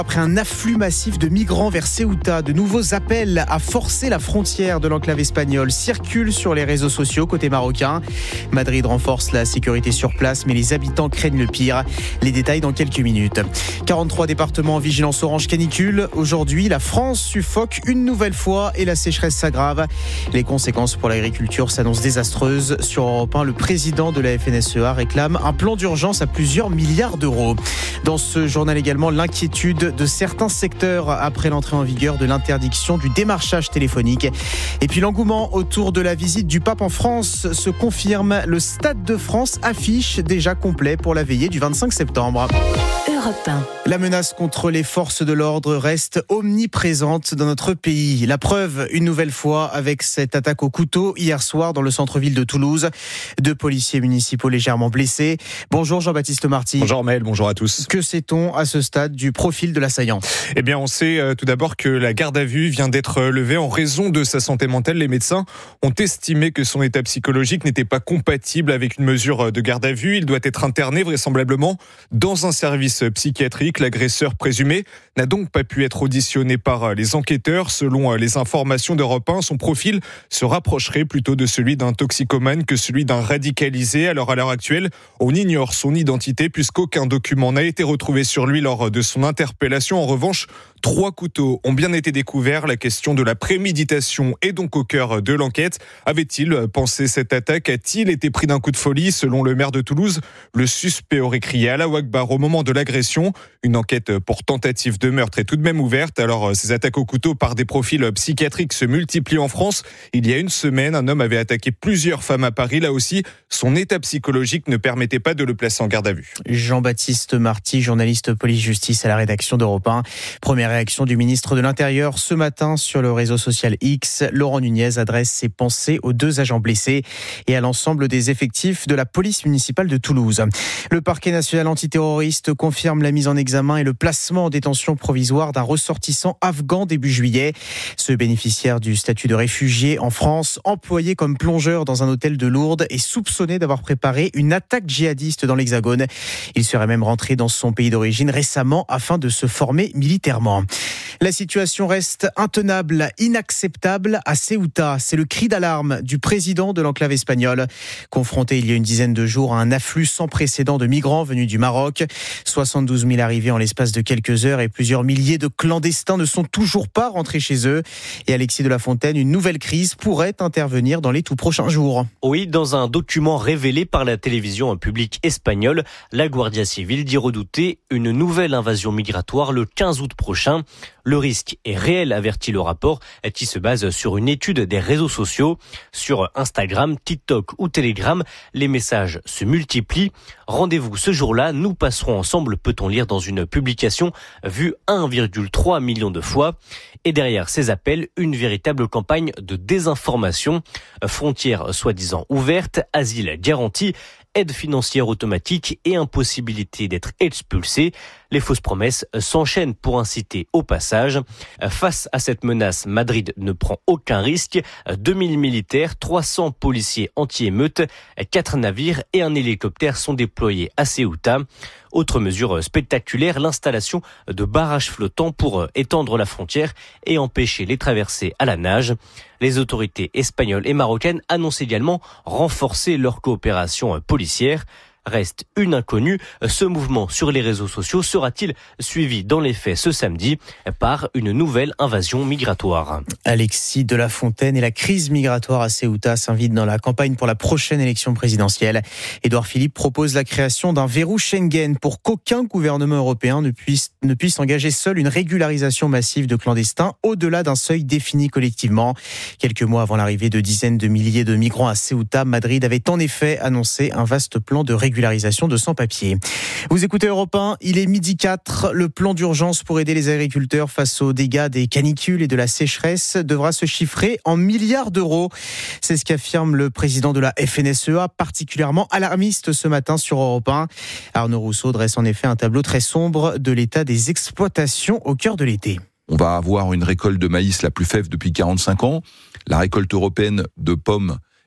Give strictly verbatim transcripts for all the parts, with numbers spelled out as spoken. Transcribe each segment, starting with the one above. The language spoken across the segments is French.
Après un afflux massif de migrants vers Ceuta, de nouveaux appels à forcer la frontière de l'enclave espagnole circulent sur les réseaux sociaux côté marocain. Madrid renforce la sécurité sur place, mais les habitants craignent le pire. Les détails dans quelques minutes. quarante-trois départements en vigilance orange canicule. Aujourd'hui, la France suffoque une nouvelle fois et la sécheresse s'aggrave. Les conséquences pour l'agriculture s'annoncent désastreuses. Sur Europe un, le président de la F N S E A réclame un plan d'urgence à plusieurs milliards d'euros. Dans ce journal également, l'inquiétude de certains secteurs après l'entrée en vigueur de l'interdiction du démarchage téléphonique. Et puis l'engouement autour de la visite du pape en France se confirme. Le Stade de France affiche déjà complet pour la veillée du vingt-cinq septembre. Europe un. La menace contre les forces de l'ordre reste omniprésente dans notre pays. La preuve, une nouvelle fois, avec cette attaque au couteau hier soir dans le centre-ville de Toulouse. Deux policiers municipaux légèrement blessés. Bonjour Jean-Baptiste Marty. Bonjour Maël, bonjour à tous. Que sait-on à ce stade du profil de l'assaillant ? Eh bien, on sait euh, tout d'abord que la garde à vue vient d'être levée en raison de sa santé mentale. Les médecins ont estimé que son état psychologique n'était pas compatible avec une mesure de garde à vue. Il doit être interné vraisemblablement dans un service psychiatrique. L'agresseur présumé n'a donc pas pu être auditionné par les enquêteurs. Selon les informations d'Europe un, son profil se rapprocherait plutôt de celui d'un toxicomane que celui d'un radicalisé. Alors à l'heure actuelle, on ignore son identité puisqu'aucun document n'a été retrouvé sur lui lors de son interpellation. En revanche, trois couteaux ont bien été découverts. La question de la préméditation est donc au cœur de l'enquête. Avait-il pensé cette attaque ? A-t-il été pris d'un coup de folie ? Selon le maire de Toulouse, le suspect aurait crié Allahu Akbar au moment de l'agression. Une enquête pour tentative de meurtre est tout de même ouverte. Alors, ces attaques au couteau par des profils psychiatriques se multiplient en France. Il y a une semaine, un homme avait attaqué plusieurs femmes à Paris. Là aussi, son état psychologique ne permettait pas de le placer en garde à vue. Jean-Baptiste Marty, journaliste police-justice à la rédaction d'Europe un. Première réaction du ministre de l'Intérieur ce matin sur le réseau social X. Laurent Nunez adresse ses pensées aux deux agents blessés et à l'ensemble des effectifs de la police municipale de Toulouse. Le parquet national antiterroriste confirme la mise en examen et le placement en détention provisoire d'un ressortissant afghan début juillet. Ce bénéficiaire du statut de réfugié en France, employé comme plongeur dans un hôtel de Lourdes, est soupçonné d'avoir préparé une attaque djihadiste dans l'Hexagone. Il serait même rentré dans son pays d'origine récemment afin de se former militairement. La situation reste intenable, inacceptable à Ceuta. C'est le cri d'alarme du président de l'enclave espagnole. Confronté il y a une dizaine de jours à un afflux sans précédent de migrants venus du Maroc. soixante-douze mille arrivés en l'espace de quelques heures et plusieurs milliers de clandestins ne sont toujours pas rentrés chez eux. Et Alexis de la Fontaine, une nouvelle crise pourrait intervenir dans les tout prochains jours. Oui, dans un document révélé par la télévision publique espagnole, la Guardia Civile dit redouter une nouvelle invasion migratoire le quinze août prochain. Le risque est réel, avertit le rapport, qui se base sur une étude des réseaux sociaux. Sur Instagram, TikTok ou Telegram, les messages se multiplient. Rendez-vous ce jour-là, nous passerons ensemble, peut-on lire dans une publication vue un virgule trois million de fois. Et derrière ces appels, une véritable campagne de désinformation. Frontières soi-disant ouvertes, asile garanti, aide financière automatique et impossibilité d'être expulsé. Les fausses promesses s'enchaînent pour inciter au passage. Face à cette menace, Madrid ne prend aucun risque. deux mille militaires, trois cents policiers anti-émeutes, quatre navires et un hélicoptère sont déployés à Ceuta. Autre mesure spectaculaire, l'installation de barrages flottants pour étendre la frontière et empêcher les traversées à la nage. Les autorités espagnoles et marocaines annoncent également renforcer leur coopération policière. Reste une inconnue, ce mouvement sur les réseaux sociaux sera-t-il suivi dans les faits ce samedi par une nouvelle invasion migratoire ? Alexis de la Fontaine et la crise migratoire à Ceuta s'invitent dans la campagne pour la prochaine élection présidentielle. Édouard Philippe propose la création d'un verrou Schengen pour qu'aucun gouvernement européen ne puisse, ne puisse engager seul une régularisation massive de clandestins au-delà d'un seuil défini collectivement. Quelques mois avant l'arrivée de dizaines de milliers de migrants à Ceuta, Madrid avait en effet annoncé un vaste plan de régularisation régularisation de sans-papiers. Vous écoutez Europe un, il est midi quatre. Le plan d'urgence pour aider les agriculteurs face aux dégâts des canicules et de la sécheresse devra se chiffrer en milliards d'euros. C'est ce qu'affirme le président de la F N S E A, particulièrement alarmiste ce matin sur Europe un. Arnaud Rousseau dresse en effet un tableau très sombre de l'état des exploitations au cœur de l'été. On va avoir une récolte de maïs la plus faible depuis quarante-cinq ans. La récolte européenne de pommes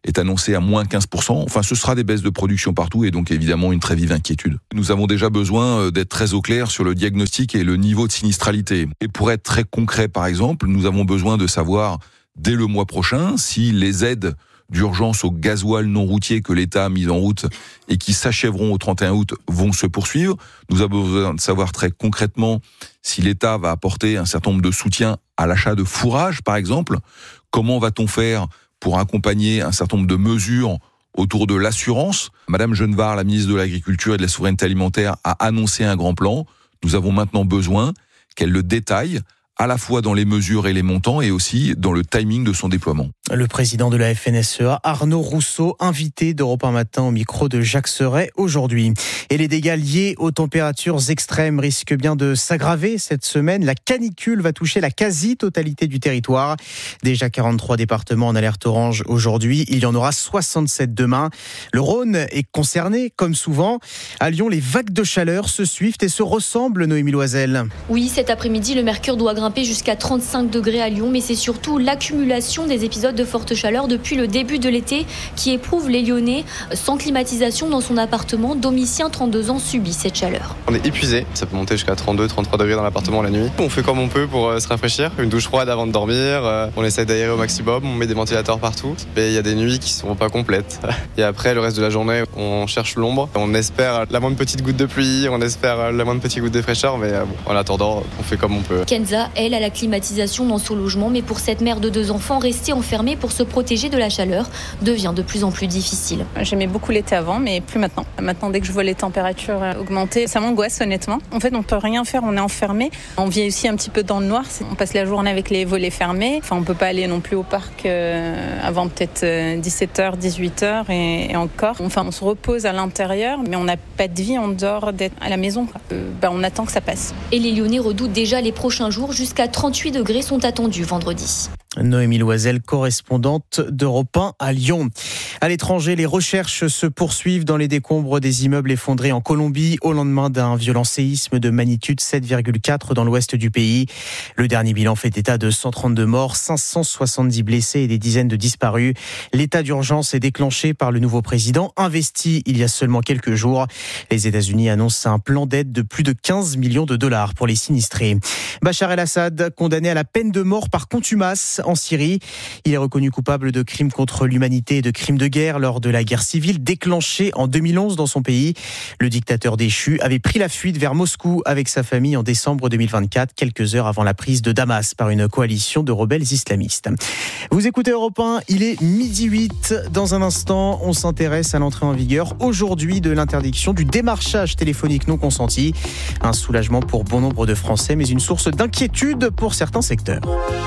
est annoncé à moins quinze pour cent. Enfin, ce sera des baisses de production partout et donc évidemment une très vive inquiétude. Nous avons déjà besoin d'être très au clair sur le diagnostic et le niveau de sinistralité. Et pour être très concret, par exemple, nous avons besoin de savoir dès le mois prochain si les aides d'urgence au gasoil non routier que l'État a mis en route et qui s'achèveront au trente et un août vont se poursuivre. Nous avons besoin de savoir très concrètement si l'État va apporter un certain nombre de soutiens à l'achat de fourrage, par exemple. Comment va-t-on faire pour accompagner un certain nombre de mesures autour de l'assurance? Madame Genevard, la ministre de l'Agriculture et de la Souveraineté Alimentaire, a annoncé un grand plan. Nous avons maintenant besoin qu'elle le détaille, à la fois dans les mesures et les montants et aussi dans le timing de son déploiement. Le président de la F N S E A, Arnaud Rousseau, invité d'Europe un matin au micro de Jacques Serret aujourd'hui. Et les dégâts liés aux températures extrêmes risquent bien de s'aggraver cette semaine. La canicule va toucher la quasi-totalité du territoire. Déjà quarante-trois départements en alerte orange aujourd'hui. Il y en aura soixante-sept demain. Le Rhône est concerné, comme souvent. À Lyon, les vagues de chaleur se suivent et se ressemblent, Noémie Loisel. Oui, cet après-midi, le mercure doit grimper jusqu'à trente-cinq degrés à Lyon, mais c'est surtout l'accumulation des épisodes de forte chaleur depuis le début de l'été qui éprouve les Lyonnais. Sans climatisation dans son appartement, Domitien, trente-deux ans, subit cette chaleur. On est épuisé, ça peut monter jusqu'à trente-deux trente-trois degrés dans l'appartement la nuit. On fait comme on peut pour se rafraîchir, une douche froide avant de dormir, on essaie d'aérer au maximum, on met des ventilateurs partout. Mais il y a des nuits qui sont pas complètes. Et après, le reste de la journée, on cherche l'ombre, on espère la moindre petite goutte de pluie, on espère la moindre petite goutte de fraîcheur, mais bon, en attendant, on fait comme on peut. Kenza, elle, a la climatisation dans son logement, mais pour cette mère de deux enfants, rester enfermée pour se protéger de la chaleur devient de plus en plus difficile. J'aimais beaucoup l'été avant, mais plus maintenant. Maintenant, dès que je vois les températures augmenter, ça m'angoisse honnêtement. En fait, on peut rien faire, on est enfermé. On vit aussi un petit peu dans le noir. On passe la journée avec les volets fermés. Enfin, on peut pas aller non plus au parc euh, avant peut-être dix-sept heures, dix-huit heures et, et encore. Enfin, on se repose à l'intérieur, mais on n'a pas de vie en dehors d'être à la maison. Euh, bah, on attend que ça passe. Et les Lyonnais redoutent déjà les prochains jours. Jusqu'à trente-huit degrés sont attendus vendredi. Noémie Loisel, correspondante d'Europe un à Lyon. À l'étranger, les recherches se poursuivent dans les décombres des immeubles effondrés en Colombie au lendemain d'un violent séisme de magnitude sept virgule quatre dans l'ouest du pays. Le dernier bilan fait état de cent trente-deux morts, cinq cent soixante-dix blessés et des dizaines de disparus. L'état d'urgence est déclenché par le nouveau président, investi il y a seulement quelques jours. Les États-Unis annoncent un plan d'aide de plus de quinze millions de dollars pour les sinistrés. Bachar el-Assad, condamné à la peine de mort par contumace en Syrie. Il est reconnu coupable de crimes contre l'humanité et de crimes de guerre lors de la guerre civile déclenchée en deux mille onze dans son pays. Le dictateur déchu avait pris la fuite vers Moscou avec sa famille en décembre deux mille vingt-quatre, quelques heures avant la prise de Damas par une coalition de rebelles islamistes. Vous écoutez Europe un, il est midi huit. Dans un instant, on s'intéresse à l'entrée en vigueur aujourd'hui de l'interdiction du démarchage téléphonique non consenti. Un soulagement pour bon nombre de Français, mais une source d'inquiétude pour certains secteurs.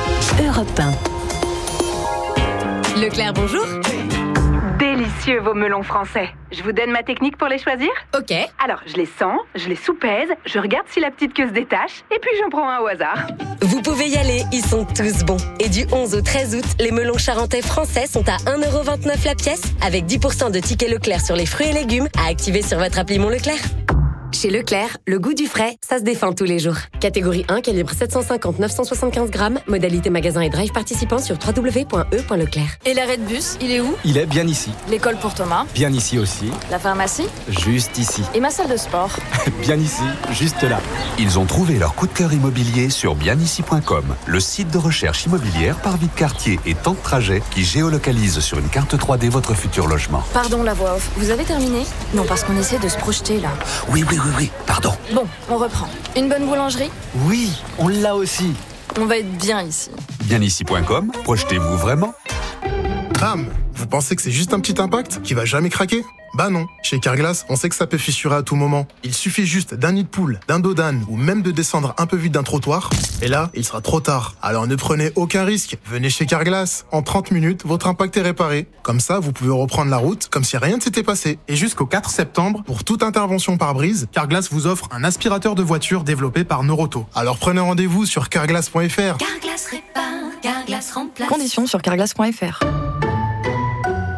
Europe un. Leclerc, bonjour. Délicieux vos melons français. Je vous donne ma technique pour les choisir ? Ok. Alors, je les sens, je les soupèse, je regarde si la petite queue se détache, et puis j'en prends un au hasard. Vous pouvez y aller, ils sont tous bons. Et du onze au treize août, les melons charentais français sont à un euro vingt-neuf la pièce, avec dix pour cent de tickets Leclerc sur les fruits et légumes à activer sur votre appli Mon Leclerc. Chez Leclerc, le goût du frais, ça se défend tous les jours. Catégorie un, calibre sept cent cinquante neuf cent soixante-quinze grammes. Modalité magasin et drive participant sur w w w point e point leclerc. Et l'arrêt de bus, il est où ? Il est bien ici. L'école pour Thomas ? Bien ici aussi. La pharmacie ? Juste ici. Et ma salle de sport ? Bien ici, juste là. Ils ont trouvé leur coup de cœur immobilier sur bien ici point com, le site de recherche immobilière par vie de quartier et temps de trajet qui géolocalise sur une carte trois D votre futur logement. Pardon la voix off, vous avez terminé ? Non, parce qu'on essaie de se projeter là. Oui, oui, oui, oui, pardon. Bon, on reprend. Une bonne boulangerie ? Oui, on l'a aussi. On va être bien ici. bien ici point com, projetez-vous vraiment ? Bam ! Vous pensez que c'est juste un petit impact qui va jamais craquer ? Bah non, chez Carglass, on sait que ça peut fissurer à tout moment. Il suffit juste d'un nid de poule, d'un dos d'âne ou même de descendre un peu vite d'un trottoir. Et là, il sera trop tard. Alors ne prenez aucun risque. Venez chez Carglass. En trente minutes, votre impact est réparé. Comme ça, vous pouvez reprendre la route comme si rien ne s'était passé. Et jusqu'au quatre septembre, pour toute intervention par brise, Carglass vous offre un aspirateur de voiture développé par Noroto. Alors prenez rendez-vous sur carglass point f r. Carglass répare, Carglass remplace. Conditions sur carglass point f r.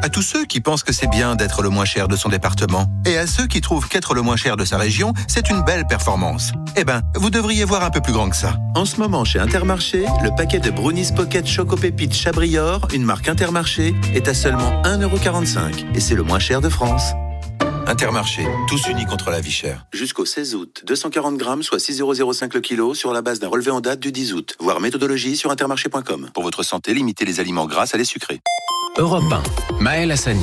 À tous ceux qui pensent que c'est bien d'être le moins cher de son département. Et à ceux qui trouvent qu'être le moins cher de sa région, c'est une belle performance. Eh ben, vous devriez voir un peu plus grand que ça. En ce moment, chez Intermarché, le paquet de Brownies Pocket Choco Pépite Chabrior, une marque Intermarché, est à seulement un euro quarante-cinq. Et c'est le moins cher de France. Intermarché, tous unis contre la vie chère. Jusqu'au seize août, deux cent quarante grammes, soit six euros zéro cinq le kilo, sur la base d'un relevé en date du dix août. Voir méthodologie sur intermarché point com. Pour votre santé, limitez les aliments gras à les sucrés. Europe un, Maël Hassani.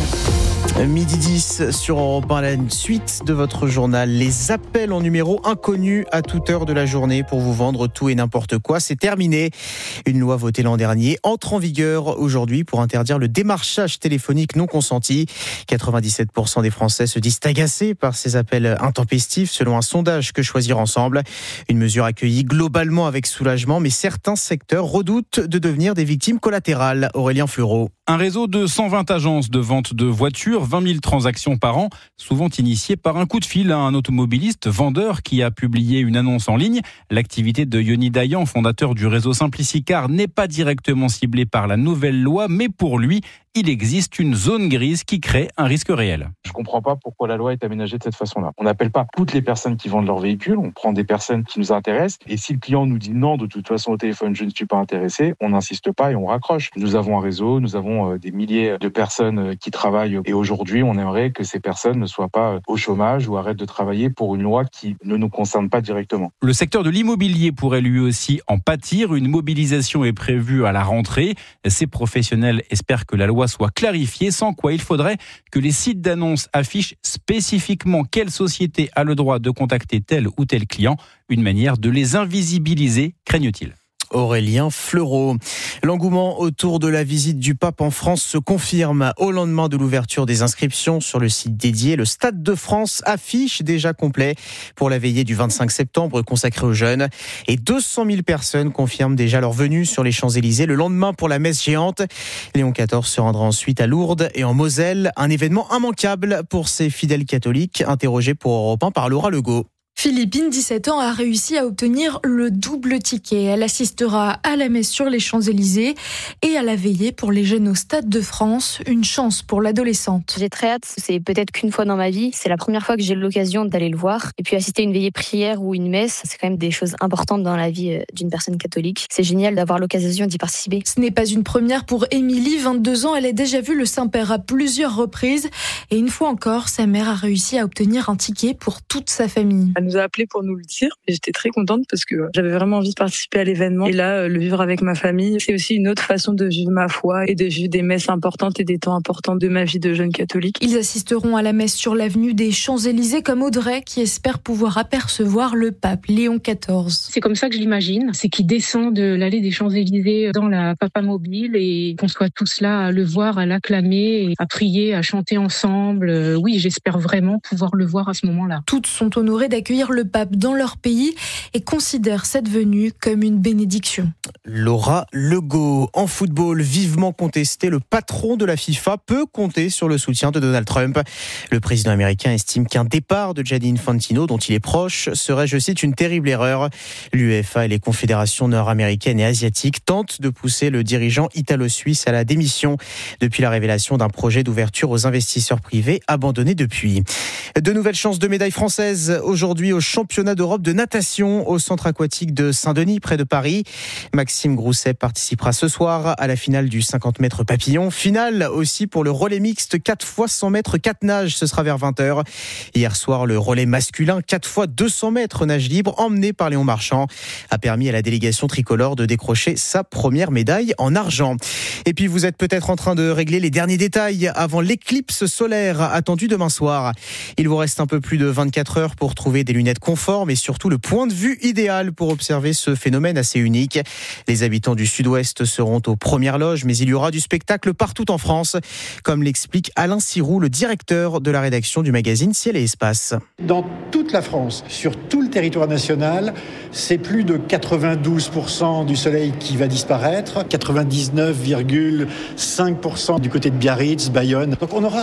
Midi dix sur Europe un, la suite de votre journal. Les appels en numéro inconnu à toute heure de la journée pour vous vendre tout et n'importe quoi. C'est terminé. Une loi votée l'an dernier entre en vigueur aujourd'hui pour interdire le démarchage téléphonique non consenti. quatre-vingt-dix-sept pour cent des Français se disent agacés par ces appels intempestifs selon un sondage que Choisir Ensemble. Une mesure accueillie globalement avec soulagement, mais certains secteurs redoutent de devenir des victimes collatérales. Aurélien Fleureau. Un réseau de cent vingt agences de vente de voitures, vingt mille transactions par an, souvent initiées par un coup de fil à un automobiliste vendeur qui a publié une annonce en ligne. L'activité de Yoni Dayan, fondateur du réseau Simplicicar, n'est pas directement ciblée par la nouvelle loi, mais pour lui, il existe une zone grise qui crée un risque réel. Je ne comprends pas pourquoi la loi est aménagée de cette façon-là. On n'appelle pas toutes les personnes qui vendent leur véhicule, on prend des personnes qui nous intéressent, et si le client nous dit non, de toute façon au téléphone, je ne suis pas intéressé, on n'insiste pas et on raccroche. Nous avons un réseau, nous avons des milliers de personnes qui travaillent, et aujourd'hui, on aimerait que ces personnes ne soient pas au chômage ou arrêtent de travailler pour une loi qui ne nous concerne pas directement. Le secteur de l'immobilier pourrait lui aussi en pâtir. Une mobilisation est prévue à la rentrée. Ces professionnels espèrent que la loi soit clarifiée, sans quoi il faudrait que les sites d'annonces affichent spécifiquement quelle société a le droit de contacter tel ou tel client. Une manière de les invisibiliser, craignent-ils. Aurélien Fleureau. L'engouement autour de la visite du pape en France se confirme au lendemain de l'ouverture des inscriptions sur le site dédié. Le Stade de France affiche déjà complet pour la veillée du vingt-cinq septembre consacrée aux jeunes. Et deux cent mille personnes confirment déjà leur venue sur les Champs-Élysées le lendemain pour la messe géante. Léon quatorze se rendra ensuite à Lourdes et en Moselle. Un événement immanquable pour ces fidèles catholiques, interrogés pour Europe un par Laura Legault. Philippine, dix-sept ans, a réussi à obtenir le double ticket. Elle assistera à la messe sur les Champs-Élysées et à la veillée pour les jeunes au Stade de France. Une chance pour l'adolescente. J'ai très hâte. C'est peut-être qu'une fois dans ma vie. C'est la première fois que j'ai l'occasion d'aller le voir. Et puis assister à une veillée prière ou une messe, c'est quand même des choses importantes dans la vie d'une personne catholique. C'est génial d'avoir l'occasion d'y participer. Ce n'est pas une première pour Émilie, vingt-deux ans. Elle a déjà vu le Saint-Père à plusieurs reprises. Et une fois encore, sa mère a réussi à obtenir un ticket pour toute sa famille. Elle nous a appelé pour nous le dire et j'étais très contente parce que j'avais vraiment envie de participer à l'événement et là le vivre avec ma famille, c'est aussi une autre façon de vivre ma foi et de vivre des messes importantes et des temps importants de ma vie de jeune catholique. Ils assisteront à la messe sur l'avenue des Champs-Élysées comme Audrey qui espère pouvoir apercevoir le pape Léon quatorze. C'est comme ça que je l'imagine, c'est qu'il descend de l'allée des Champs-Élysées dans la Papamobile et qu'on soit tous là à le voir, à l'acclamer, à prier, à chanter ensemble. Oui, j'espère vraiment pouvoir le voir à ce moment-là. Toutes sont honorées d'accueillir le pape dans leur pays et considèrent cette venue comme une bénédiction. Laura Legault. En football, vivement contesté, le patron de la FIFA peut compter sur le soutien de Donald Trump. Le président américain estime qu'un départ de Gianni Infantino, dont il est proche, serait, je cite, une terrible erreur. L'UEFA et les confédérations nord-américaines et asiatiques tentent de pousser le dirigeant italo-suisse à la démission depuis la révélation d'un projet d'ouverture aux investisseurs privés abandonné depuis. De nouvelles chances de médailles françaises aujourd'hui au championnat d'Europe de natation au centre aquatique de Saint-Denis, près de Paris. Maxime Grousset participera ce soir à la finale du cinquante mètres papillon. Finale aussi pour le relais mixte quatre fois cent mètres quatre nages, ce sera vers vingt heures. Hier soir, le relais masculin quatre fois deux cents mètres nage libre, emmené par Léon Marchand, a permis à la délégation tricolore de décrocher sa première médaille en argent. Et puis vous êtes peut-être en train de régler les derniers détails avant l'éclipse solaire attendue demain soir. Il vous reste un peu plus de vingt-quatre heures pour trouver des lunettes conformes et surtout le point de vue idéal pour observer ce phénomène assez unique. Les habitants du sud-ouest seront aux premières loges, mais il y aura du spectacle partout en France, comme l'explique Alain Siroux, le directeur de la rédaction du magazine Ciel et Espace. Dans toute la France, sur tout le territoire national, c'est plus de quatre-vingt-douze pour cent du soleil qui va disparaître, quatre-vingt-dix-neuf virgule cinq pour cent du côté de Biarritz, Bayonne. Donc on aura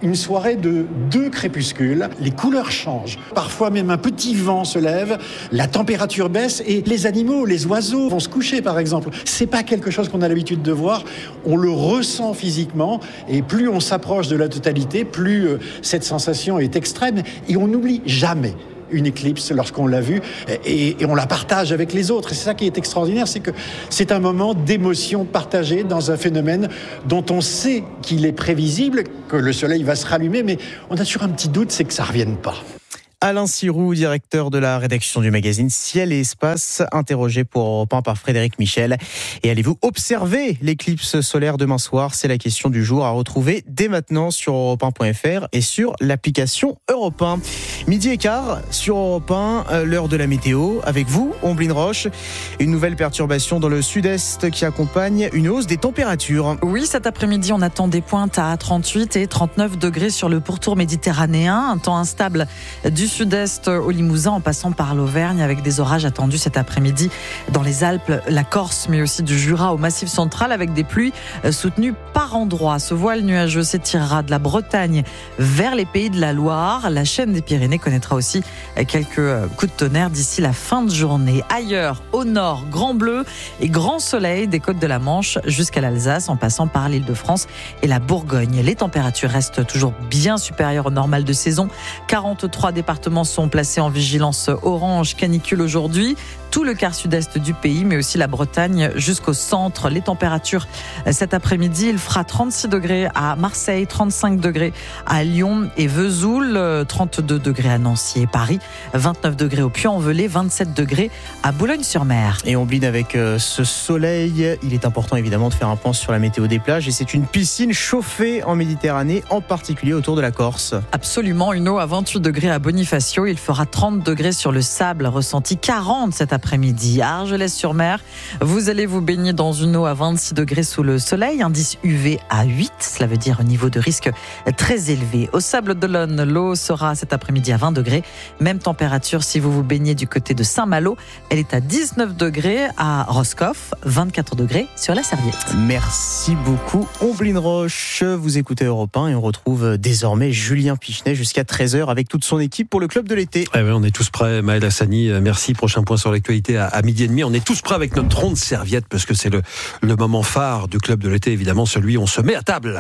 une soirée de deux crépuscules. Les couleurs changent. Parfois même un petit vent se lève, la température baisse et les animaux, les oiseaux vont se coucher par exemple. C'est pas quelque chose qu'on a l'habitude de voir. On le ressent physiquement et plus on s'approche de la totalité, plus euh, cette sensation est extrême et on n'oublie jamais une éclipse lorsqu'on l'a vue et, et on la partage avec les autres. Et c'est ça qui est extraordinaire, c'est que c'est un moment d'émotion partagée dans un phénomène dont on sait qu'il est prévisible, que le soleil va se rallumer, mais on a toujours un petit doute, c'est que ça ne revienne pas. Alain Sirou, directeur de la rédaction du magazine Ciel et Espace, interrogé pour Europe un par Frédéric Michel. Et allez-vous observer l'éclipse solaire demain soir ? C'est la question du jour à retrouver dès maintenant sur europe un point f r et sur l'application Europe un. Midi et quart sur Europe un, l'heure de la météo. Avec vous, Omblin Roche, une nouvelle perturbation dans le sud-est qui accompagne une hausse des températures. Oui, cet après-midi, on attend des pointes à trente-huit et trente-neuf degrés sur le pourtour méditerranéen. Un temps instable du sud-est au Limousin en passant par l'Auvergne avec des orages attendus cet après-midi dans les Alpes, la Corse mais aussi du Jura au Massif central avec des pluies soutenues par endroits. Ce voile nuageux s'étirera de la Bretagne vers les pays de la Loire. La chaîne des Pyrénées connaîtra aussi quelques coups de tonnerre d'ici la fin de journée. Ailleurs, au nord, grand bleu et grand soleil des côtes de la Manche jusqu'à l'Alsace en passant par l'Île-de-France et la Bourgogne. Les températures restent toujours bien supérieures au normal de saison. quarante-trois départements sont placés en vigilance orange canicule aujourd'hui. Tout le quart sud-est du pays, mais aussi la Bretagne jusqu'au centre. Les températures cet après-midi, il fera trente-six degrés à Marseille, trente-cinq degrés à Lyon et Vesoul, trente-deux degrés à Nancy et Paris, vingt-neuf degrés au Puy-en-Velay, vingt-sept degrés à Boulogne-sur-Mer. Et on bline avec ce soleil. Il est important évidemment de faire un point sur la météo des plages et c'est une piscine chauffée en Méditerranée, en particulier autour de la Corse. Absolument, une eau à vingt-huit degrés à Bonifacio. Il fera trente degrés sur le sable, ressenti quarante cet après-midi. Après-midi à Argelès-sur-Mer. Vous allez vous baigner dans une eau à vingt-six degrés sous le soleil, indice U V à huit, cela veut dire un niveau de risque très élevé. Au Sable d'Olonne, l'eau sera cet après-midi à vingt degrés. Même température si vous vous baignez du côté de Saint-Malo. Elle est à dix-neuf degrés à Roscoff, vingt-quatre degrés sur la Serviette. Merci beaucoup Omblin Roche. Vous écoutez Europe un et on retrouve désormais Julien Pichenet jusqu'à treize heures avec toute son équipe pour le Club de l'été. Eh oui, on est tous prêts, Maël Hassani. Merci. Prochain point sur l'actualité à, à midi et demi. On est tous prêts avec notre ronde serviette parce que c'est le, le moment phare du Club de l'été, évidemment, celui où on se met à table.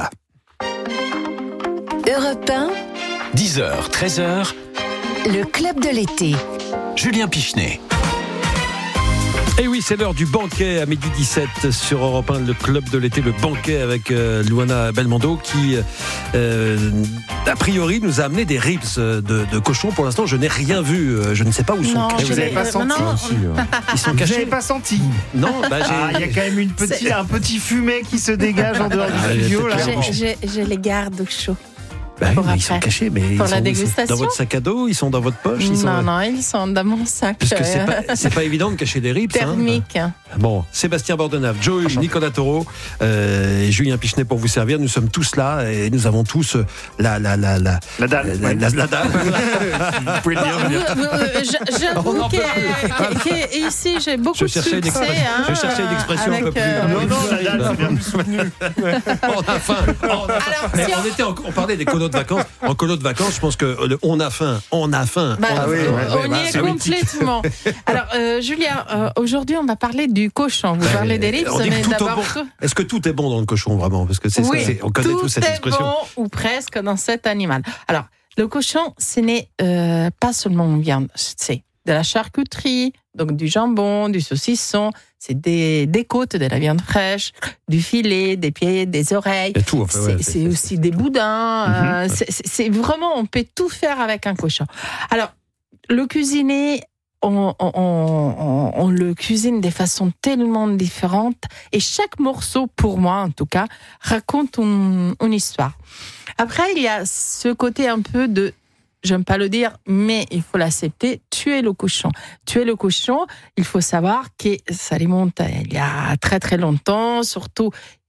Europe un, dix heures, treize heures, le Club de l'été. Julien Pichenet. Et oui, c'est l'heure du banquet à midi dix-sept sur Europe un, le Club de l'été, le banquet avec euh, Luana Belmondo qui, euh, a priori, nous a amené des ribs de, de cochon. Pour l'instant, je n'ai rien vu. Je ne sais pas où sont non, cachés. Vous n'avez pas senti. Non. Ils sont vous cachés. Vous n'avez pas senti. Non, bah j'ai. Ah, il y a quand même une petite, un petit fumet qui se dégage en dehors ah, du studio. Là. Je, je, je les garde au chaud. Bah oui, mais ils sont cachés, mais pour ils la sont, dégustation. Ils sont dans votre sac à dos, ils sont dans votre poche. Ils non, sont... non, ils sont dans mon sac. Parce que c'est pas, c'est pas évident de cacher des ribs. Thermique. Hein. Bon, Sébastien Bordenave, Joe, Nicolas Taureau euh, et Julien Pichenet pour vous servir. Nous sommes tous là et nous avons tous la la la la la dalle. La, la, la dalle. Vous pouvez le dire. Vous, vous, j'avoue qu'ici j'ai beaucoup je de succès. Une hein, je cherchais une expression avec, un peu plus. Euh, non, non, la dalle, c'est bien soutenu. On a faim. On, a faim. Alors, mais si on, on, était en, on parlait des colos de vacances. En colo de vacances, je pense que le, on a faim, on a faim. Bah, on a oui, faim. Ouais, on ouais, y bah, est complètement. Alors, euh, Julien, euh, aujourd'hui, on va parler du cochon. Vous ouais, parlez des ribs, mais d'abord. Bon. Est-ce que tout est bon dans le cochon, vraiment? Parce que c'est oui, ça, c'est, on connaît tous cette expression. Tout est bon, ou presque, dans cet animal. Alors, le cochon, ce n'est euh, pas seulement une viande, c'est de la charcuterie, donc du jambon, du saucisson, c'est des, des côtes, de la viande fraîche, du filet, des pieds, des oreilles. Et tout, enfin, ouais, c'est, c'est, c'est aussi des boudins. Mm-hmm. euh, c'est, c'est vraiment, on peut tout faire avec un cochon. Alors, le cuisiner, on, on, on, on le cuisine de façon tellement différente et chaque morceau, pour moi en tout cas, raconte une, une histoire. Après, il y a ce côté un peu de, j'aime pas le dire, mais il faut l'accepter, tuer le cochon. Tuer le cochon, il faut savoir que ça remonte il y a très très longtemps, surtout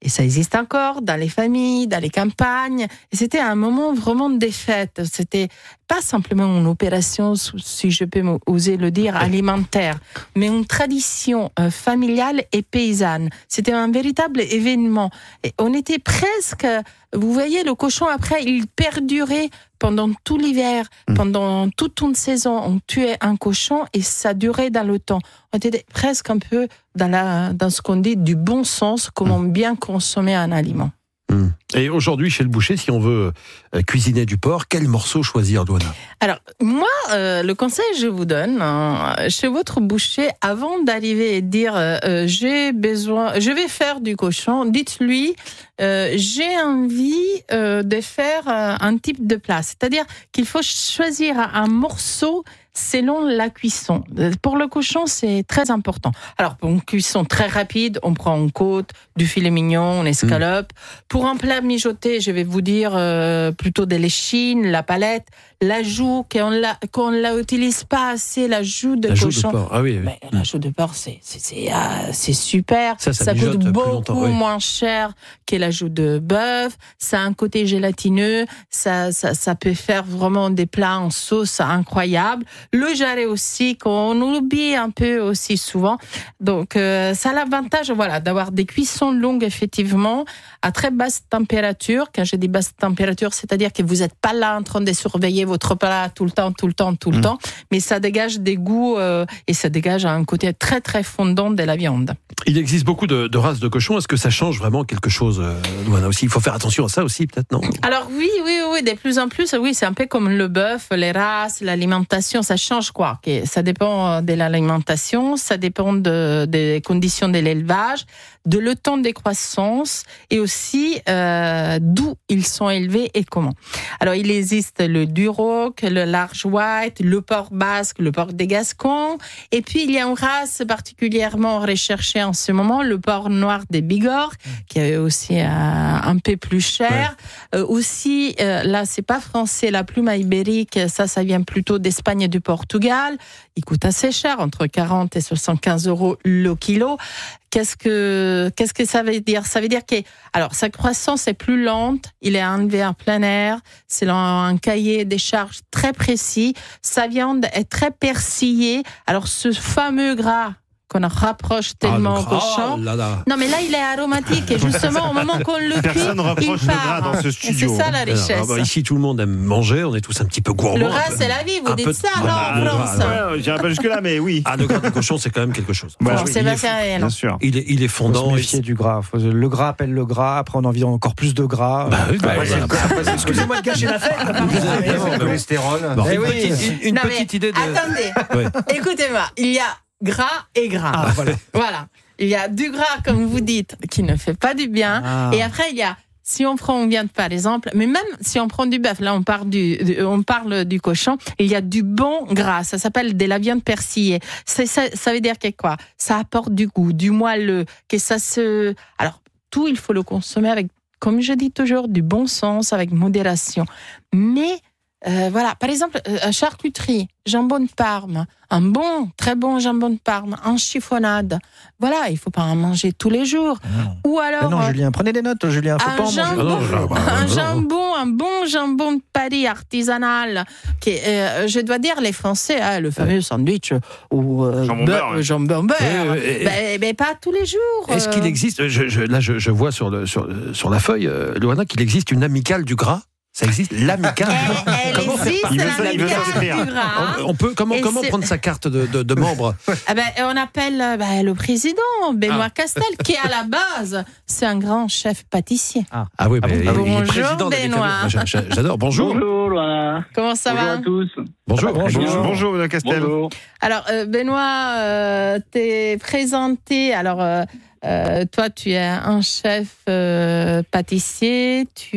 Et ça existe encore dans les familles, dans les campagnes. Et c'était un moment vraiment de fête. C'était pas simplement une opération, si je peux oser le dire, alimentaire, mais une tradition euh, familiale et paysanne. C'était un véritable événement. Et on était presque, vous voyez, le cochon après, il perdurait pendant tout l'hiver, mmh. pendant toute une saison. On tuait un cochon et ça durait dans le temps. On était presque un peu dans, la, dans ce qu'on dit du bon sens, comment bien consommer un aliment. Mmh. Et aujourd'hui, chez le boucher, si on veut euh, cuisiner du porc, quel morceau choisir, Louana ? Alors, moi, euh, le conseil que je vous donne, hein, chez votre boucher, avant d'arriver et de dire euh, j'ai besoin, je vais faire du cochon, dites-lui euh, j'ai envie euh, de faire euh, un type de plat. C'est-à-dire qu'il faut choisir un morceau selon la cuisson. Pour le cochon, c'est très important. Alors, pour une cuisson très rapide, on prend une côte, du filet mignon, une escalope. Mmh. Pour un plat mijoté, je vais vous dire euh, plutôt des l'échine, la palette, la joue, qu'on la, qu'on la utilise pas assez, la joue de la cochon. Joue de porc. Ah oui, oui. Mais la joue de porc, c'est, c'est, c'est, euh, c'est super. Ça, ça, ça coûte beaucoup oui. moins cher que la joue de bœuf. Ça a un côté gélatineux. Ça, ça, ça peut faire vraiment des plats en sauce incroyables. Le jarret aussi, qu'on oublie un peu aussi souvent. Donc, euh, ça a l'avantage, voilà, d'avoir des cuissons longues, effectivement, à très basse température. Quand je dis basse température, c'est-à-dire que vous n'êtes pas là en train de surveiller votre plat tout le temps, tout le temps, tout le mmh. temps. Mais ça dégage des goûts euh, et ça dégage un côté très, très fondant de la viande. Il existe beaucoup de, de races de cochons. Est-ce que ça change vraiment quelque chose, euh, Louana, aussi ? Il faut faire attention à ça aussi, peut-être, non ? Alors, oui, oui, oui, de plus en plus, oui, c'est un peu comme le bœuf, les races, l'alimentation, ça change quoi ? Ça dépend de l'alimentation, ça dépend de, des conditions de l'élevage, de le temps de croissance et aussi euh, d'où ils sont élevés et comment. Alors, il existe le Duroc, le Large White, le porc basque, le porc des Gascons. Et puis, il y a une race particulièrement recherchée en ce moment, le porc noir des Bigorre, qui est aussi euh, un peu plus cher. Ouais. Euh, aussi, euh, là, c'est pas français, la plume ibérique, ça, ça vient plutôt d'Espagne et du Portugal. Il coûte assez cher, entre quarante et soixante-quinze euros le kilo. Qu'est-ce que, qu'est-ce que ça veut dire ? Ça veut dire que, alors, sa croissance est plus lente, il est enlevé en plein air, c'est un cahier des charges très précis, sa viande est très persillée. Alors, ce fameux gras qu'on rapproche tellement ah, au cochon. Oh là là. Non, mais là, il est aromatique et justement, au moment qu'on le cuit, personne reproche il le part. gras dans ce studio. C'est ça la richesse. Alors, bah, ici, tout le monde aime manger, on est tous un petit peu gourmands. Le gras, c'est la vie, vous dites ça, non, en France. Ouais, j'irai pas jusque-là, mais oui. Ah, le gras du cochon, c'est quand même quelque chose. Bon, c'est pas sérieux. Bien sûr. Il est, il est fondant. Faut se méfier du gras. Faut, le gras appelle le gras, après on a envie encore plus de gras. Bah, oui, bah, bah, voilà. bah, excusez-moi de gâcher la fête. Le cholestérol. Bon, Eh une oui. petite, une Non, petite mais idée de... Attendez, Ouais. écoutez-moi, il y a gras et gras. Ah, voilà. Voilà. Il y a du gras, comme vous dites, qui ne fait pas du bien. Ah. Et après, il y a, si on prend une viande, par exemple, mais même si on prend du bœuf, là, on parle du, on parle du cochon, il y a du bon gras. Ça s'appelle de la viande persillée. C'est, ça, ça veut dire que quoi ? Ça apporte du goût, du moelleux, que ça se, alors, tout, il faut le consommer avec, comme je dis toujours, du bon sens, avec modération. Mais, Euh, voilà, par exemple, euh, charcuterie, jambon de Parme, un bon, très bon jambon de Parme, en chiffonnade. Voilà, il faut pas en manger tous les jours. Non. Ou alors... Mais non, Julien, prenez des notes, Julien. Faut un pas en jambon, manger. Ah non, je- un non. jambon, un bon jambon de Paris artisanal. Qui est, euh, je dois dire, les Français, hein, le fameux sandwich ou euh, Jambon beurre, beurre. jambon beurre. Ouais, ouais, ouais. Ben, ben, pas tous les jours. Est-ce qu'il euh. existe, je, je, là je, je vois sur, le, sur, sur la feuille, euh, Louana, qu'il existe une amicale du gras. Ça existe, l'amicale. Elle, elle Comment faire existe, partie Il veut ça, il veut l'amicale s'inscrire. du gras. On, on peut comment, Et comment c'est- prendre sa carte de, de, de membre? Ah ben, on appelle euh, ben, le président, Benoît Ah. Castel, qui à la base, c'est un grand chef pâtissier. Ah, ah oui, mais bon il, il est Bonjour, président de l'amicale. Benoît. Moi, j'a- j'a- J'adore. Bonjour. Bonjour, Loana. Comment ça Bonjour va à tous. Bonjour. Bonjour, Bonjour. bonjour, Benoît Castel. Bonjour. Alors, euh, Benoît, euh, t'es présenté. Alors, euh, euh, toi, tu es un chef euh, pâtissier. Tu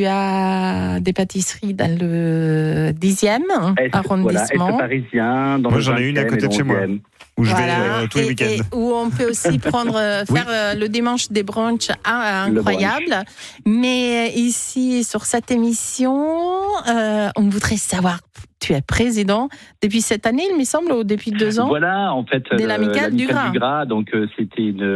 as des pâtisseries dans le dixième Est arrondissement. Voilà, Est parisien, dans Moi, le j'en ai une à vingtième côté de et chez moi. onzième. Où je vais Voilà. euh, tous les Et- week-ends. et où on peut aussi prendre, euh, Oui. faire euh, le dimanche des brunchs ah, Le incroyables. Mais euh, ici, sur cette émission, euh, on voudrait savoir, tu es président depuis cette année, il me semble, ou depuis deux ans. Voilà, en fait, De le- l'amicale du l'amicale gras. Donc, euh, c'était une,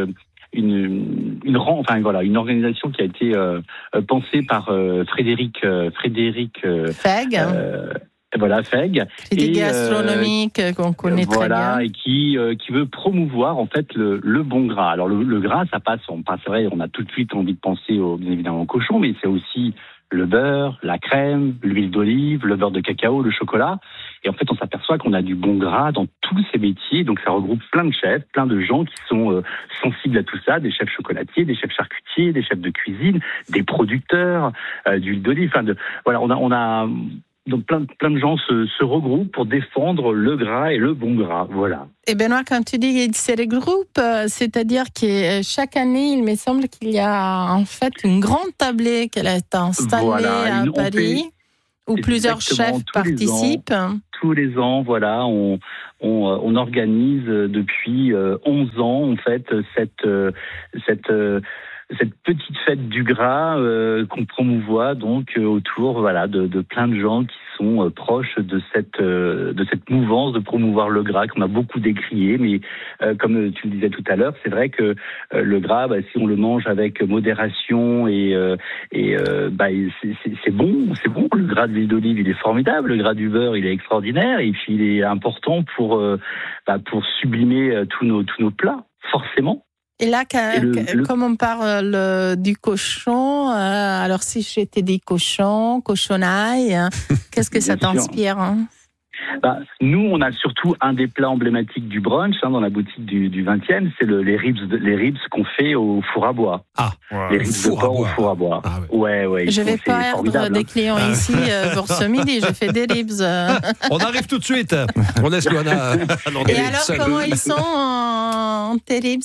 une, une, enfin voilà, une organisation qui a été euh, pensée par euh, Frédéric euh, Frédéric euh, Feg. Euh, Voilà, Feg. Critique gastronomique euh, qu'on connaît voilà, très bien. Et qui euh, qui veut promouvoir en fait le, le bon gras. Alors le, le gras, ça passe, on passe, c'est vrai, on a tout de suite envie de penser au, bien évidemment au cochon, mais c'est aussi le beurre, la crème, l'huile d'olive, le beurre de cacao, le chocolat. Et en fait, on s'aperçoit qu'on a du bon gras dans tous ces métiers. Donc ça regroupe plein de chefs, plein de gens qui sont euh, sensibles à tout ça, des chefs chocolatiers, des chefs charcutiers, des chefs de cuisine, des producteurs euh, d'huile d'olive. Enfin, de, voilà, on a on a Donc plein, plein de gens se, se regroupent pour défendre le gras et le bon gras, voilà. Et Benoît, quand tu dis qu'ils se regroupent, c'est-à-dire que chaque année, il me semble qu'il y a en fait une grande tablée qui est installée voilà, à Paris, où plusieurs chefs tous participent. Les ans, tous les ans, voilà, on, on, on organise depuis onze ans en fait cette cette cette petite fête du gras euh, qu'on promouvoit donc euh, autour voilà de, de plein de gens qui sont euh, proches de cette euh, de cette mouvance de promouvoir le gras qu'on a beaucoup décrié, mais euh, comme tu le disais tout à l'heure, c'est vrai que euh, le gras, bah, si on le mange avec modération et euh, et euh, bah, c'est, c'est, c'est bon, c'est bon. Le gras de l'huile d'olive, il est formidable. Le gras du beurre, il est extraordinaire. Et puis il est important pour euh, bah, pour sublimer euh, tous nos tous nos plats, forcément. Et là, quand, et le, le... comme on parle euh, du cochon, euh, alors si je t'ai dit cochon, cochonaille, hein, qu'est-ce que ça t'inspire hein bah, nous, on a surtout un des plats emblématiques du brunch hein, dans la boutique du, du vingtième, c'est le, les ribs, les ribs qu'on fait au four à bois. Ah, les ribs de porc au four à bois. Ah, ouais, ouais. ouais je vais pas perdre des clients hein. ici euh, pour ce midi. Je fais des ribs. Euh. On arrive tout de suite. On laisse Luana. Et alors, seul. Comment ils sont en, en tes ribs?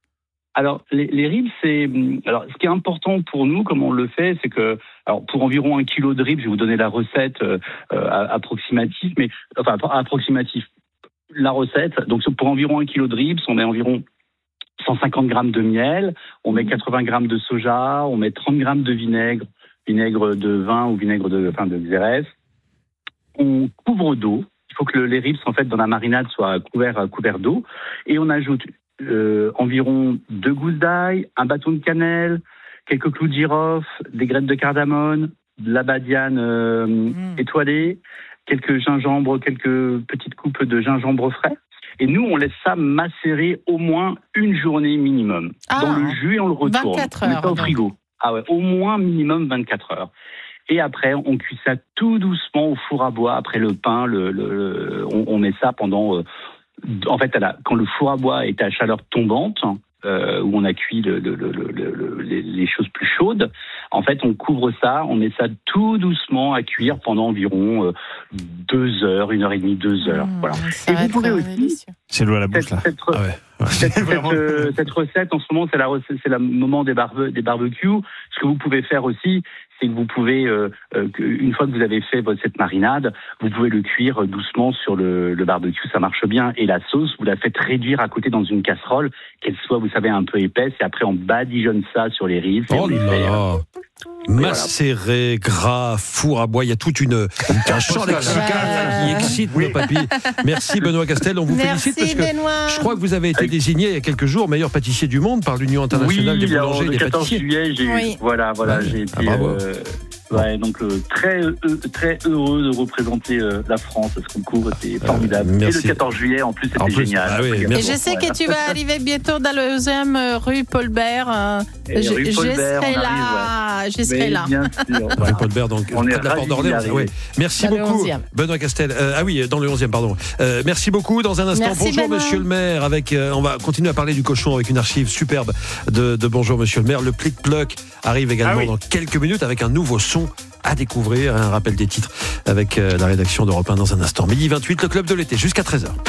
Alors, les, les ribs, c'est... Alors, ce qui est important pour nous, comme on le fait, c'est que... Alors, pour environ un kilo de ribs, je vais vous donner la recette euh, approximative, mais... Enfin, approximative. La recette, donc pour environ un kilo de ribs, on met environ cent cinquante grammes de miel, on met quatre-vingts grammes de soja, on met trente grammes de vinaigre, vinaigre de vin ou vinaigre de, enfin, de xérès. On couvre d'eau. Il faut que le, les ribs, en fait, dans la marinade, soient couverts, couverts d'eau. Et on ajoute... Euh, environ deux gousses d'ail, un bâton de cannelle, quelques clous de girofle, des graines de cardamone, de la badiane euh, mmh. étoilée, quelques gingembres, quelques petites coupes de gingembre frais. Et nous, on laisse ça macérer au moins une journée minimum. Ah, dans le jus et on le retourne. vingt-quatre heures. On met pas au frigo. Ah ouais, au moins minimum vingt-quatre heures. Et après, on cuit ça tout doucement au four à bois. Après le pain, le, le, le, on, on met ça pendant... Euh, En fait, quand le four à bois est à chaleur tombante, euh, où on a cuit le, le, le, le, les, les choses plus chaudes, en fait, on couvre ça, on met ça tout doucement à cuire pendant environ euh, deux heures, une heure et demie, deux heures. Mmh, voilà. Et vous pouvez aussi. C'est l'eau à la bouche cette, là. Cette, ah ouais. cette, cette, euh, cette recette, en ce moment, c'est la c'est le moment des, barbe, des barbecues. Ce que vous pouvez faire aussi, c'est que vous pouvez, euh, euh, une fois que vous avez fait votre, cette marinade, vous pouvez le cuire doucement sur le, le barbecue, ça marche bien. Et la sauce, vous la faites réduire à côté dans une casserole, qu'elle soit, vous savez, un peu épaisse, et après on badigeonne ça sur les ribs. Oh là là. Macéré, gras, four à bois, il y a toute une un champ lexical qui excite oui. nos papilles. Merci Benoît Castel, on vous Merci félicite parce que Benoît. je crois que vous avez été désigné il y a quelques jours meilleur pâtissier du monde par l'Union internationale oui, des boulangers et des pâtissiers. Oui, le quatorze juillet, j'ai oui. voilà, voilà, ouais. j'ai été ah, euh, ouais, donc euh, très euh, très heureux de représenter euh, la France à ce concours, c'était formidable. Euh, et le quatorze juillet en plus, c'était en plus, génial. Ah oui, et je sais que tu vas arriver bientôt dans le deuxième rue Paul Bert. Euh, je, rue Paul je Bert, serai là, arrive, ouais. je serai là. Bien sûr, voilà. Rue Paul Bert, donc on près est de la porte d'Orléans. Ouais. Merci dans beaucoup, Benoît Castel. Euh, ah oui, dans le onzième, pardon. Euh, merci beaucoup. Dans un instant, merci bonjour Benoît. Monsieur le Maire. Avec, euh, on va continuer à parler du cochon avec une archive superbe de, de Bonjour Monsieur le Maire. Le plic-ploc arrive également ah oui. dans quelques minutes avec un nouveau son à découvrir. Un rappel des titres avec euh, la rédaction d'Europe un dans un instant. Midi vingt-huit, le club de l'été, jusqu'à treize heures.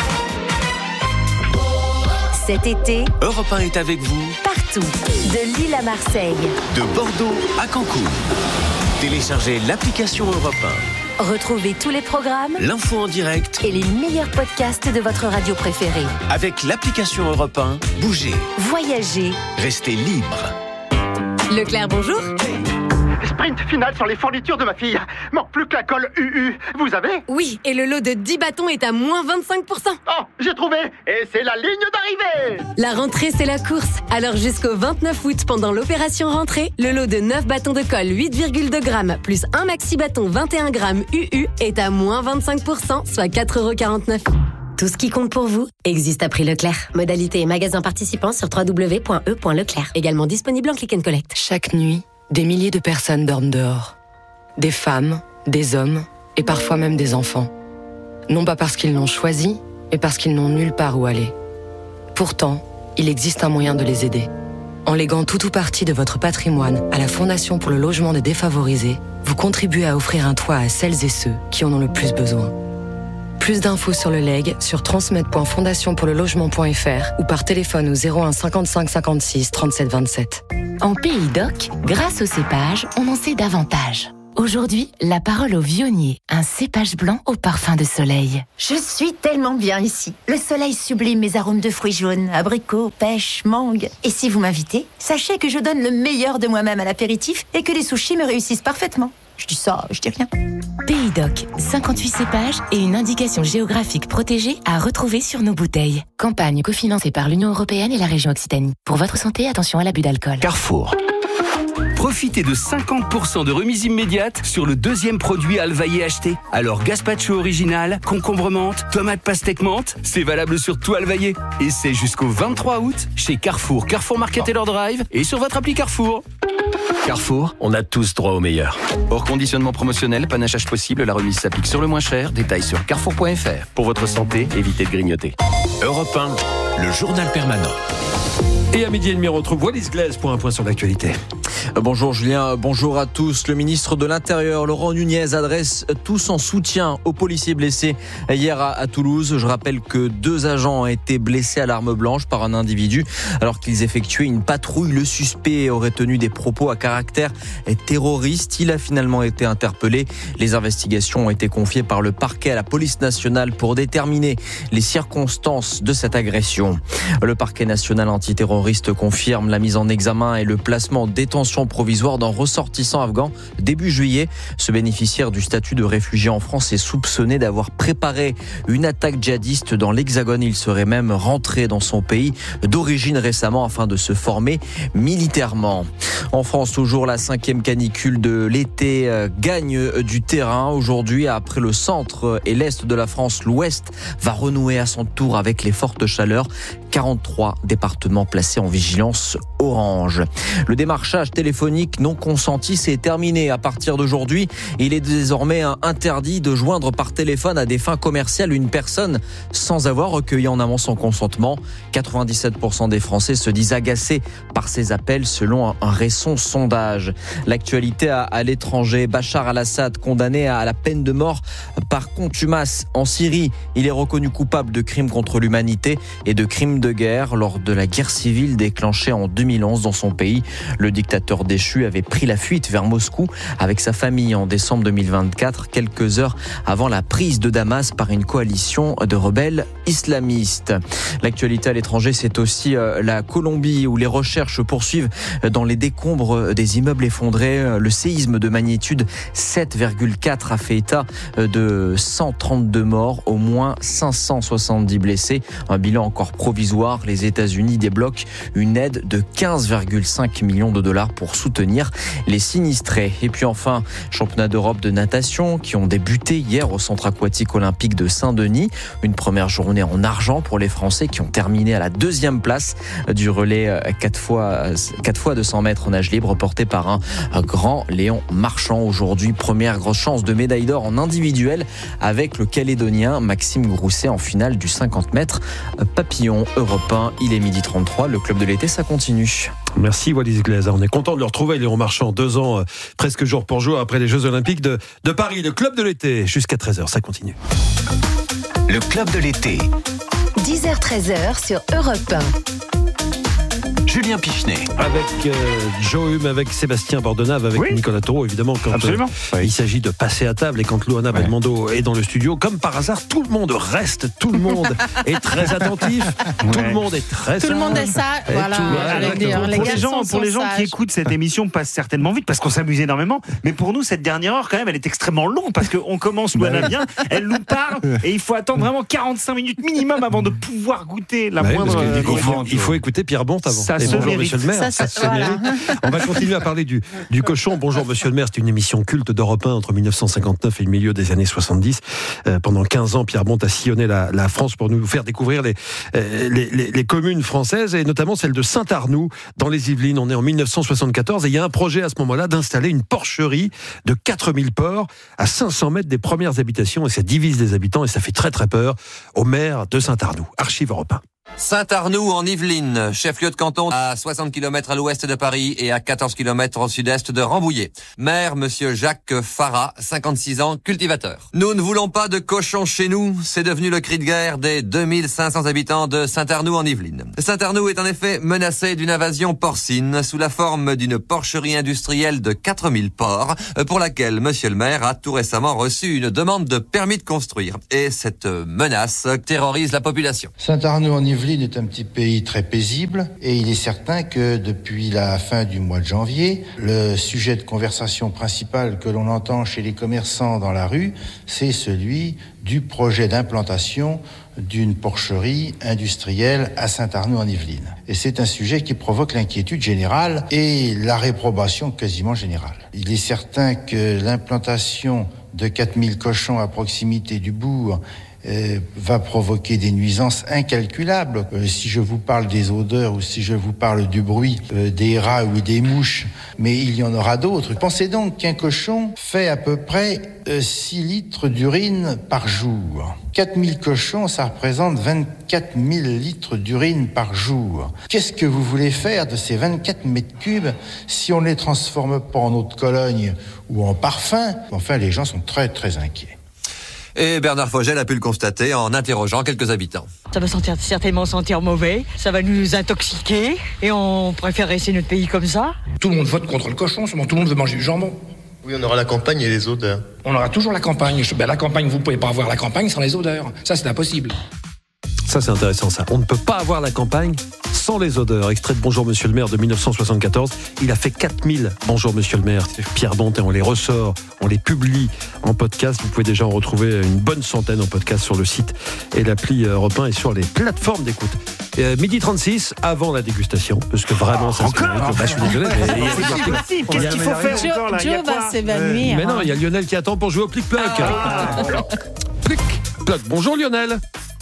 Cet été, Europe un est avec vous partout, de Lille à Marseille, de Bordeaux à Cancun. Téléchargez l'application Europe un. Retrouvez tous les programmes, l'info en direct et les meilleurs podcasts de votre radio préférée. Avec l'application Europe un, bougez, voyagez, restez libre. Leclerc, bonjour. Sprint final sur les fournitures de ma fille. Manque plus que la colle U U. Vous avez ? Oui, et le lot de dix bâtons est à moins vingt-cinq pour cent. Oh, j'ai trouvé. Et c'est la ligne d'arrivée. La rentrée, c'est la course. Alors jusqu'au vingt-neuf août, pendant l'opération rentrée, le lot de neuf bâtons de colle huit virgule deux grammes plus un maxi bâton vingt et un grammes U U est à moins vingt-cinq pour cent, soit quatre euros quarante-neuf. Tout ce qui compte pour vous existe à prix Leclerc. Modalité et magasins participants sur w w w point e point leclerc. Également disponible en click and collect. Chaque nuit, des milliers de personnes dorment dehors. Des femmes, des hommes et parfois même des enfants. Non pas parce qu'ils l'ont choisi, mais parce qu'ils n'ont nulle part où aller. Pourtant, il existe un moyen de les aider. En léguant tout ou partie de votre patrimoine à la Fondation pour le logement des défavorisés, vous contribuez à offrir un toit à celles et ceux qui en ont le plus besoin. Plus d'infos sur le leg sur transmet point fondation pour le logement point f r ou par téléphone au zéro un cinquante-cinq cinquante-six trente-sept vingt-sept. En Pays d'Oc, grâce au cépage, on en sait davantage. Aujourd'hui, la parole au vionnier, un cépage blanc au parfum de soleil. Je suis tellement bien ici. Le soleil sublime mes arômes de fruits jaunes, abricots, pêches, mangue. Et si vous m'invitez, sachez que je donne le meilleur de moi-même à l'apéritif et que les sushis me réussissent parfaitement. Je dis ça, je dis rien. Pays d'Oc, cinquante-huit cépages et une indication géographique protégée à retrouver sur nos bouteilles. Campagne cofinancée par l'Union européenne et la région Occitanie. Pour votre santé, attention à l'abus d'alcool. Carrefour. Profitez de cinquante pour cent de remise immédiate sur le deuxième produit Alvaillé acheté. Alors gazpacho original, concombre menthe, tomate pastèque menthe, c'est valable sur tout Alvaillé. Et c'est jusqu'au vingt-trois août chez Carrefour, Carrefour Market et leur Drive et sur votre appli Carrefour. Carrefour, on a tous droit au meilleur. Hors conditionnement promotionnel, panachage possible, la remise s'applique sur le moins cher. Détails sur carrefour point f r. Pour votre santé, évitez de grignoter. Europe un, le journal permanent. Et à midi et demi, on retrouve Wallis Glaise pour un point sur l'actualité. Bonjour Julien, bonjour à tous. Le ministre de l'Intérieur, Laurent Nunez, adresse tout son soutien aux policiers blessés hier à, à Toulouse. Je rappelle que deux agents ont été blessés à l'arme blanche par un individu alors qu'ils effectuaient une patrouille. Le suspect aurait tenu des propos à caractère terroriste. Il a finalement été interpellé. Les investigations ont été confiées par le parquet à la police nationale pour déterminer les circonstances de cette agression. Le parquet national antiterroriste confirme la mise en examen et le placement en détention provisoire d'un ressortissant afghan début juillet. Ce bénéficiaire du statut de réfugié en France est soupçonné d'avoir préparé une attaque djihadiste dans l'Hexagone. Il serait même rentré dans son pays d'origine récemment afin de se former militairement. En France, toujours la cinquième canicule de l'été gagne du terrain. Aujourd'hui, après le centre et l'est de la France, l'ouest va renouer à son tour avec les fortes chaleurs. quarante-trois départements placés en vigilance orange. Le démarchage téléphonique non consenti, c'est terminé. À partir d'aujourd'hui, il est désormais interdit de joindre par téléphone à des fins commerciales une personne sans avoir recueilli en amont son consentement. quatre-vingt-dix-sept pour cent des Français se disent agacés par ces appels selon un récent sondage. L'actualité à, à l'étranger, Bachar al-Assad condamné à la peine de mort par contumace en Syrie. Il est reconnu coupable de crimes contre l'humanité et de crimes de guerre lors de la guerre civile déclenchée en deux mille onze dans son pays. Le dictateur déchu avait pris la fuite vers Moscou avec sa famille en décembre deux mille vingt-quatre, quelques heures avant la prise de Damas par une coalition de rebelles islamistes. L'actualité à l'étranger, c'est aussi la Colombie où les recherches poursuivent dans les décombres des immeubles effondrés. Le séisme de magnitude sept virgule quatre a fait état de cent trente-deux morts, au moins cinq cent soixante-dix blessés. Un bilan encore provisoire. Les États-Unis débloquent une aide de quinze virgule cinq millions de dollars pour soutenir les sinistrés. Et puis enfin, championnat d'Europe de natation qui ont débuté hier au centre aquatique olympique de Saint-Denis. Une première journée en argent pour les Français qui ont terminé à la deuxième place du relais quatre fois deux cents mètres en nage libre porté par un, un grand Léon Marchand. Aujourd'hui, première grosse chance de médaille d'or en individuel avec le Calédonien Maxime Grousset en finale du cinquante mètres papillon. Europe un, il est midi trente-trois, le club de l'été, ça continue. Merci Wallis Glaise. On est content de le retrouver, Léon Marchand, deux ans, euh, presque jour pour jour après les Jeux Olympiques de, de Paris. Le club de l'été, jusqu'à treize heures, ça continue. Le club de l'été. dix heures treize heures sur Europe un. Julien Julien Pichenet. Avec euh, Joe Hume, avec Sébastien Bordenave, avec oui. Nicolas Taureau, évidemment, quand Absolument. Euh, oui. il s'agit de passer à table et quand Luana ouais. Belmondo est dans le studio, comme par hasard, tout le monde reste, tout le monde est très attentif, ouais. tout le monde est très Tout sage. le monde est sage, voilà. Pour, dire, pour, les, pour les gens, pour les gens sages. qui écoutent cette émission passe certainement vite parce qu'on s'amuse énormément. Mais pour nous, cette dernière heure, quand même, elle est extrêmement longue parce qu'on commence Luana bien, elle nous parle et il faut attendre vraiment quarante-cinq minutes minimum avant de pouvoir goûter la bah moindre. Oui, euh, il, faut, il faut écouter Pierre Bonte avant. Ça et se bonjour, mérite. monsieur le maire. Ça, ça, ça voilà. On va continuer à parler du, du cochon. Bonjour, monsieur le maire. C'est une émission culte d'Europe un entre dix-neuf cent cinquante-neuf et le milieu des années soixante-dix. Euh, pendant quinze ans, Pierre Bonte a sillonné la, la France pour nous faire découvrir les, euh, les, les, les communes françaises et notamment celle de Saint-Arnoux dans les Yvelines. On est en dix-neuf cent soixante-quatorze et il y a un projet à ce moment-là d'installer une porcherie de quatre mille porcs à cinq cents mètres des premières habitations et ça divise les habitants et ça fait très très peur au maire de Saint-Arnoux. Archive Europe un. Saint-Arnoux en Yvelines, chef-lieu de canton à soixante kilomètres à l'ouest de Paris et à quatorze kilomètres au sud-est de Rambouillet. Maire, monsieur Jacques Farah, cinquante-six ans, cultivateur. Nous ne voulons pas de cochons chez nous, c'est devenu le cri de guerre des deux mille cinq cents habitants de Saint-Arnoux en Yvelines. Saint-Arnoux est en effet menacé d'une invasion porcine sous la forme d'une porcherie industrielle de quatre mille porcs pour laquelle monsieur le maire a tout récemment reçu une demande de permis de construire. Et cette menace terrorise la population. Saint-Arnoux en Yvelines est un petit pays très paisible et il est certain que depuis la fin du mois de janvier, le sujet de conversation principal que l'on entend chez les commerçants dans la rue, c'est celui du projet d'implantation d'une porcherie industrielle à Saint-Arnoux en Yvelines. Et c'est un sujet qui provoque l'inquiétude générale et la réprobation quasiment générale. Il est certain que l'implantation de quatre mille cochons à proximité du bourg Euh, va provoquer des nuisances incalculables. Euh, si je vous parle des odeurs ou si je vous parle du bruit euh, des rats ou des mouches, mais il y en aura d'autres. Pensez donc qu'un cochon fait à peu près euh, six litres d'urine par jour. quatre mille cochons, ça représente vingt-quatre mille litres d'urine par jour. Qu'est-ce que vous voulez faire de ces vingt-quatre mètres cubes si on ne les transforme pas en eau de Cologne ou en parfum? Enfin, les gens sont très très inquiets. Et Bernard Fogel a pu le constater en interrogeant quelques habitants. Ça va sentir, certainement sentir mauvais, ça va nous intoxiquer et on préfère rester notre pays comme ça. Tout le monde vote contre le cochon, seulement tout le monde veut manger du jambon. Oui, on aura la campagne et les odeurs. On aura toujours la campagne. Ben, la campagne, vous ne pouvez pas avoir la campagne sans les odeurs. Ça, c'est impossible. Ça, c'est intéressant, ça. On ne peut pas avoir la campagne sans les odeurs. Extrait de Bonjour Monsieur le maire de dix-neuf cent soixante-quatorze. Il a fait quatre mille Bonjour Monsieur le maire. C'est Pierre Bonte et on les ressort, on les publie en podcast. Vous pouvez déjà en retrouver une bonne centaine en podcast sur le site et l'appli Europe un et sur les plateformes d'écoute. Euh, midi trente-six, avant la dégustation, parce que vraiment, ça se encore mérite. Bah, je suis désolé, mais il y a- C'est pas possible. Qu'est-ce qu'il faut faire encore là? Il y a Joe quoi va s'évanouir. Mais non, il y a Lionel qui attend pour jouer au plic-ploc. Plic, ploc. Bonjour Lionel.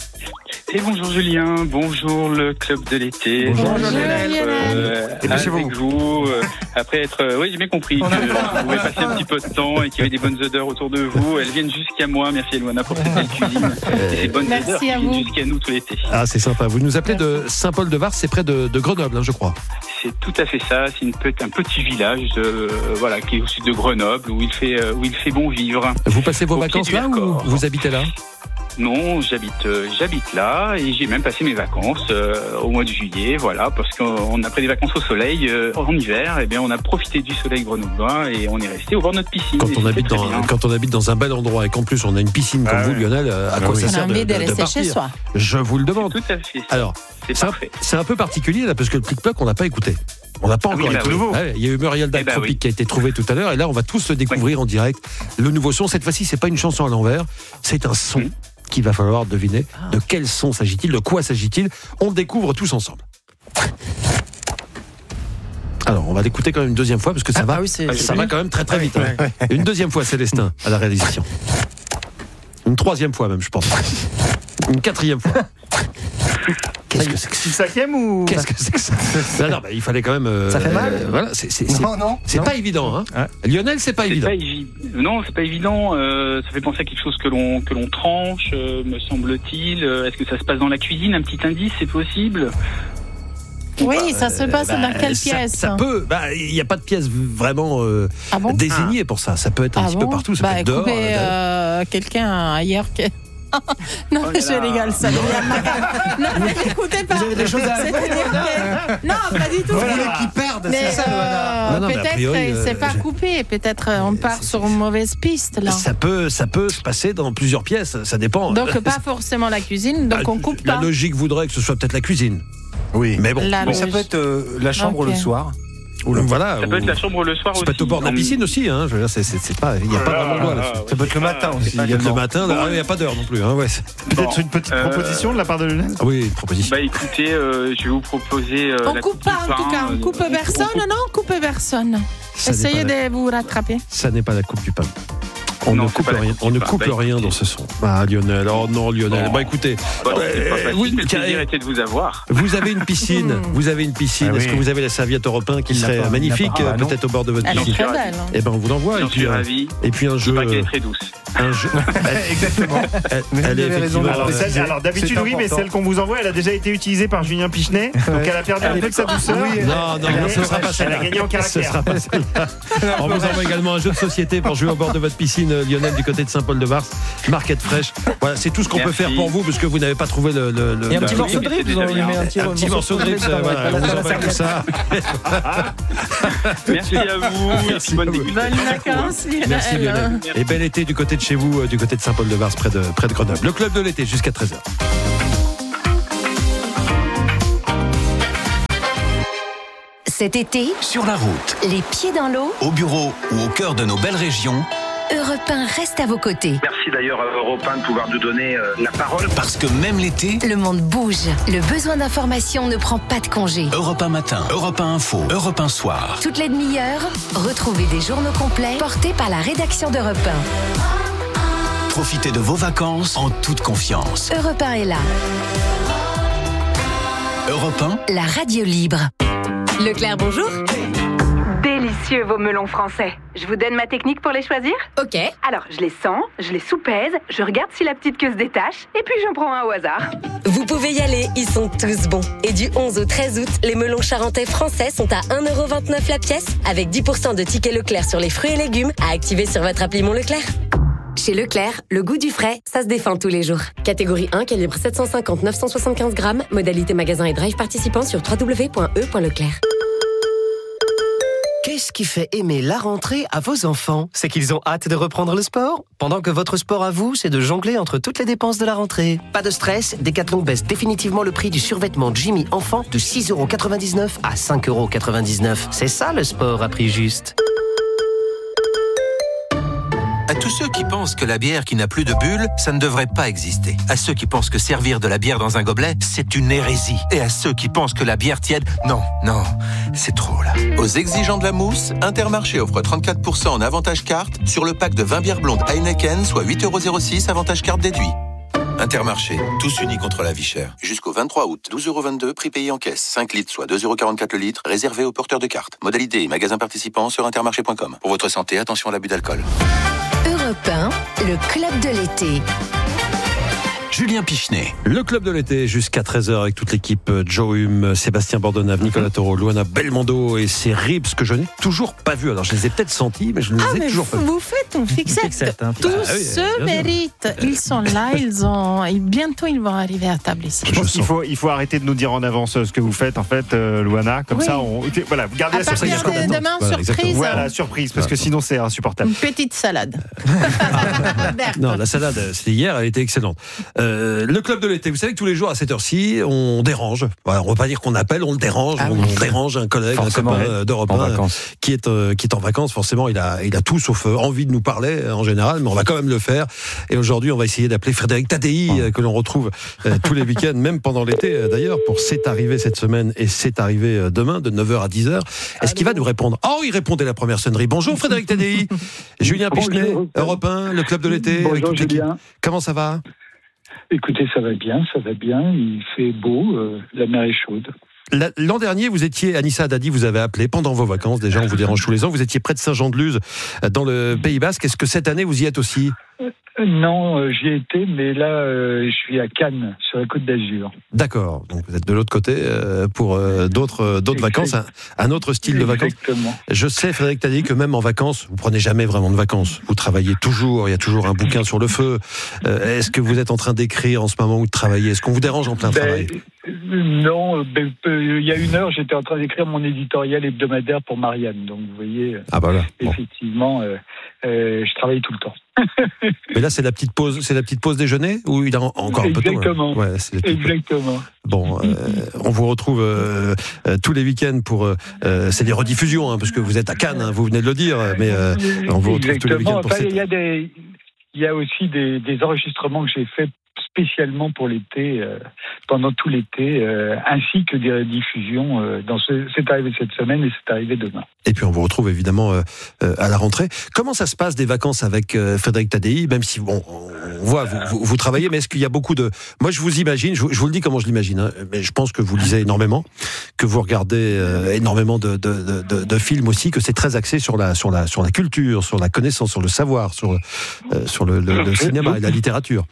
Et bonjour Julien, bonjour le club de l'été. Bonjour Lionel. Euh, Et bien chez avec vous. vous, euh, après être, euh, oui j'ai bien compris que vous pouvez passer un petit peu de temps et qu'il y avait des bonnes odeurs autour de vous. Elles viennent jusqu'à moi. Merci Eloana pour cette belle cuisine. Et ces bonnes Merci odeurs qui à viennent vous. jusqu'à nous tout l'été. Ah, c'est sympa. Vous nous appelez de Saint-Paul-de-Vars, c'est près de, de Grenoble, hein, je crois. C'est tout à fait ça. C'est une pe- un petit village, euh, voilà, qui est au sud de Grenoble où il fait, euh, où il fait bon vivre. Vous passez vos Au pied vacances du là ou Vercors. vous habitez là? Non, j'habite, euh, j'habite là et j'ai même passé mes vacances euh, au mois de juillet, voilà, parce qu'on a pris des vacances au soleil euh, en hiver. Et bien, on a profité du soleil grenoblois et on est resté au bord de notre piscine. Quand et on, c'était habite très dans, bien. quand on habite dans un bel endroit et qu'en plus on a une piscine comme Ah vous, ouais. Lionel, euh, à Ah quoi oui. ça On a sert de, envie de de- de rester partir chez soi. Je vous le demande. Tout à fait. c'est- Alors, c'est c'est un, parfait. c'est un peu particulier là parce que le plic-ploc, on n'a pas écouté. On n'a pas Ah oui, encore bah écouté. oui. Ouais, il y a eu Muriel Eh ben Daltropique oui. qui a été trouvé tout à l'heure et là on va tous le découvrir en direct. Le nouveau son, cette fois-ci, c'est pas une chanson à l'envers, c'est un son. Mm. Qu'il va falloir deviner de quel son s'agit-il, de quoi s'agit-il. On le découvre tous ensemble. Alors, on va l'écouter quand même une deuxième fois parce que ça Ah, va, ah oui, c'est- ça va quand même très très vite. hein. Une deuxième fois, Célestin à la réalisation. Une troisième fois même, je pense. Une quatrième fois. Qu'est-ce que c'est que ça? Une cinquième ou Qu'est-ce que c'est que ça? Non, non, bah, il fallait quand même. euh, Ça fait mal euh, Voilà, c'est c'est- c'est- Non, non. c'est non. pas évident. Hein. Lionel, c'est pas C'est évident. pas évi- Non, c'est pas évident. euh, ça fait penser à quelque chose que l'on que l'on tranche, euh, me semble-t-il. Euh, Est-ce que ça se passe dans la cuisine? Un petit indice, c'est possible? Oui, ça se passe Bah, dans quelle ça- pièce? Ça peut. Bah, il n'y a pas de pièce vraiment euh, Ah bon désignée pour ça. Ça peut être un Ah petit bon peu partout. Ça bah, peut être dehors. coupez, à l'intérieur. euh, quelqu'un ailleurs que... non, mais je rigole, ça devient macabre. Non, mais écoutez pas. Vous avez des choses à C'est-à-dire que... Non, pas du tout. Vous voulez qu'ils perdent, mais c'est ça, euh, non, non, mais a peut-être priori, c'est euh, pas je- coupé. Peut-être euh, on part sur une mauvaise piste là. Ça peut, ça peut se passer dans plusieurs pièces, ça dépend. Donc pas forcément la cuisine, donc on coupe La pas. logique voudrait que ce soit peut-être la cuisine. Oui. Mais bon. La Mais ça logique. peut être euh, la chambre Ok. le soir. Voilà. Ça peut ou- être la chambre le soir Ça aussi. peut être au bord de la en- piscine aussi, hein. Je veux dire, c'est, c'est, c'est pas, il n'y a pas vraiment de loi là-dessus. Ça peut être le matin aussi. Le également. matin, là, il n'y a pas d'heure non plus, hein. Ouais. c'est- Peut-être une petite Euh, proposition de la part de Lionel. Ah oui, une proposition. Bah écoutez, euh, je vais vous proposer. euh, On la coupe coupe pas du en tout pain, cas, on euh, coupe on- personne, on coupe- non, on coupe personne. Ça n'est Essayez pas la- de vous rattraper. Ça n'est pas la coupe du pain. On Non, ne c'est coupe pas la rien, coupe on du ne pain. coupe Bah, rien écoutez. dans ce son. Ah Lionel, oh non Lionel. Bon. Bah écoutez, Bon, c'est pas euh, facile, oui, mais le tiens, plaisir était de vous avoir. vous avez une piscine, vous avez une piscine. Ah Est-ce oui. que vous avez la serviette européen qui Il l'a serait pas, il l'a magnifique, pas. Ah, euh, non. peut-être au bord de votre Elle est piscine? très belle. hein. Eh ben on vous l'envoie. Et J'en puis, suis euh, ravi. et puis un jeu, Pas qu'elle est euh, très douce. un jeu. Exactement. Elle, Mais elle vous est avez raison, effectivement. Alors, euh, celle- c'est- alors, d'habitude, c'est oui, mais important. celle qu'on vous envoie, elle a déjà été utilisée par Julien Pichenet. Donc elle a perdu un peu de sa douceur. Oui, Non, non, Elle non, est- ce sera pas Elle celle-là. a gagné en Ce caractère. sera pas celle-là. On vous envoie également un jeu de société pour jouer au bord de votre piscine, euh, Lionel, du côté de Saint-Paul-de-Vars, marquette fraîche. Voilà, c'est tout ce qu'on peut Merci. faire pour vous, parce que vous n'avez pas trouvé le. le, le- Et un le- petit Bah morceau oui, de mais ribs, c'est vous en déjà mettez bien. un petit, un petit morceau de ribs, ribs, euh, voilà, pas la- on vous pas la envoie tout serviette. ça. Merci à vous. Et puis bonne Bonnes dégustation. vacances, Merci Lionel. Lionel. Et bel été du côté de chez vous, euh, du côté de Saint-Paul-de-Vars, près de, près de Grenoble. Le club de l'été jusqu'à treize heures. Cet été, Sur la route, les pieds dans l'eau, au bureau ou au cœur de nos belles régions, Europe un reste à vos côtés. Merci d'ailleurs à Europe un de pouvoir nous donner euh, la parole. parce que même l'été, Le monde bouge. Le besoin d'information ne prend pas de congé. Europe un matin, Europe un info, Europe un soir. Toutes les demi-heures, retrouvez des journaux complets portés par la rédaction d'Europe un. Profitez de vos vacances en toute confiance. Europe un est là, Europe un, la radio libre. Leclerc, bonjour. Délicieux vos melons français. Je vous donne ma technique pour les choisir ? Ok. Alors, je les sens, je les soupèse, je regarde si la petite queue se détache, et puis j'en prends un au hasard. Vous pouvez y aller, ils sont tous bons. Et du onze au treize août, les melons charentais français sont à un euro vingt-neuf la pièce, avec dix pour cent de tickets Leclerc sur les fruits et légumes à activer sur votre appli Mon Leclerc. Chez Leclerc, le goût du frais, ça se défend tous les jours. Catégorie un, calibre sept cent cinquante neuf cent soixante-quinze grammes, modalité magasin et drive participant sur w w w point e point leclerc. Qu'est-ce qui fait aimer la rentrée à vos enfants ? C'est qu'ils ont hâte de reprendre le sport ? Pendant que votre sport à vous, c'est de jongler entre toutes les dépenses de la rentrée. Pas de stress, Decathlon baisse définitivement le prix du survêtement Jimmy enfant de six euros quatre-vingt-dix-neuf à cinq euros quatre-vingt-dix-neuf. C'est ça le sport à prix juste. À tous ceux qui pensent que la bière qui n'a plus de bulles, ça ne devrait pas exister. À ceux qui pensent que servir de la bière dans un gobelet, c'est une hérésie. Et à ceux qui pensent que la bière tiède, non, non, c'est trop là. Aux exigeants de la mousse, Intermarché offre trente-quatre pour cent en avantage carte sur le pack de vingt bières blondes Heineken, soit huit euros zéro six avantage carte déduit. Intermarché, tous unis contre la vie chère. Jusqu'au vingt-trois août, douze euros vingt-deux, prix payé en caisse. cinq litres, soit deux euros quarante-quatre le litre, réservé aux porteurs de cartes. Modalité et magasin participant sur intermarché point com. Pour votre santé, attention à l'abus d'alcool. Europe un, le club de l'été. Julien Pichenet. Le club de l'été jusqu'à treize heures avec toute l'équipe. Joe Hume, Sébastien Bordonnave, Nicolas Taureau, Luana Belmondo et ces ribs que je n'ai toujours pas vus. Alors je les ai peut-être sentis, mais je ne les Ah, ai mais toujours pas vus. vous faites une fixette. fixette, hein. Tous Ah oui, se bien sûr. méritent. Ils sont là, ils ont. et bientôt, ils vont arriver à table ici. Je pense qu'il faut, il faut arrêter de nous dire en avance ce que vous faites, en fait, euh, Luana. Comme Oui. ça, on, voilà, vous gardez À la surprise. partir de demain, surprise. Voilà, surprise, parce que sinon, c'est insupportable. Une petite salade. Non, la salade, c'était hier, elle était excellente. Euh, le club de l'été, vous savez que tous les jours à cette heure-ci, on dérange. Voilà, on ne va pas dire qu'on appelle, on le dérange. Ah on, oui. on dérange un collègue, un Forcément, copain ouais. euh, d'Europe En un, vacances. qui est euh, qui est en vacances. Forcément, il a il a tout sauf euh, envie de nous parler euh, en général, mais on va quand même le faire. Et aujourd'hui, on va essayer d'appeler Frédéric Tadei, euh, que l'on retrouve euh, tous les week-ends, même pendant l'été euh, d'ailleurs, pour C'est arrivé cette semaine et C'est arrivé euh, demain, de neuf heures à dix heures. Est-ce qu'il va nous répondre ? Oh, il répondait la première sonnerie. Bonjour Frédéric Tadei. Julien Pichenet, Europe un, le club de l'été. Bonjour, avec toute l'équipe. Julien. Comment ça va ? Écoutez, ça va bien, ça va bien. Il fait beau, euh, la mer est chaude. La- L'an dernier, vous étiez, Anissa Haddadi vous avez appelé pendant vos vacances, déjà on vous dérange tous les ans, vous étiez près de Saint-Jean-de-Luz, dans le Pays Basque. Est-ce que cette année, vous y êtes aussi ? Non, euh, j'y ai été, mais là, euh, je suis à Cannes, sur la Côte d'Azur. D'accord, donc vous êtes de l'autre côté euh, pour euh, d'autres, euh, d'autres vacances, un, un autre style de vacances. Exactement. Je sais, Frédéric Tadei, que même en vacances, vous prenez jamais vraiment de vacances. Vous travaillez toujours, il y a toujours un bouquin sur le feu. Euh, est-ce que vous êtes en train d'écrire en ce moment ou de travailler ? Est-ce qu'on vous dérange en plein ben, travail ? Non, ben, euh, il y a une heure, j'étais en train d'écrire mon éditorial hebdomadaire pour Marianne. Donc, vous voyez, ah bah là, bon. effectivement, euh, euh, je travaille tout le temps. Mais là, c'est la petite pause, c'est la petite pause déjeuner ou il a encore un peu tôt ? Exactement. Ouais, c'est Exactement. Bon, euh, on vous retrouve euh, euh, tous les week-ends pour. Euh, c'est des rediffusions, hein, parce que vous êtes à Cannes, hein, vous venez de le dire, mais euh, on vous retrouve Exactement. tous les week-ends pour enfin, cette... il y a des, il y a aussi des, des enregistrements que j'ai faits spécialement pour l'été, euh, pendant tout l'été, euh, ainsi que des rediffusions. Euh, dans ce, c'est arrivé cette semaine et c'est arrivé demain. Et puis on vous retrouve évidemment euh, euh, à la rentrée. Comment ça se passe des vacances avec euh, Frédéric Tadei ? Même si bon, on voit, vous, vous, vous travaillez, mais est-ce qu'il y a beaucoup de... Moi je vous imagine, je vous, je vous le dis comment je l'imagine, hein, mais je pense que vous lisez énormément, que vous regardez euh, énormément de, de, de, de films aussi, que c'est très axé sur la, sur, la, sur la culture, sur la connaissance, sur le savoir, sur, euh, sur le, le, le cinéma et la littérature.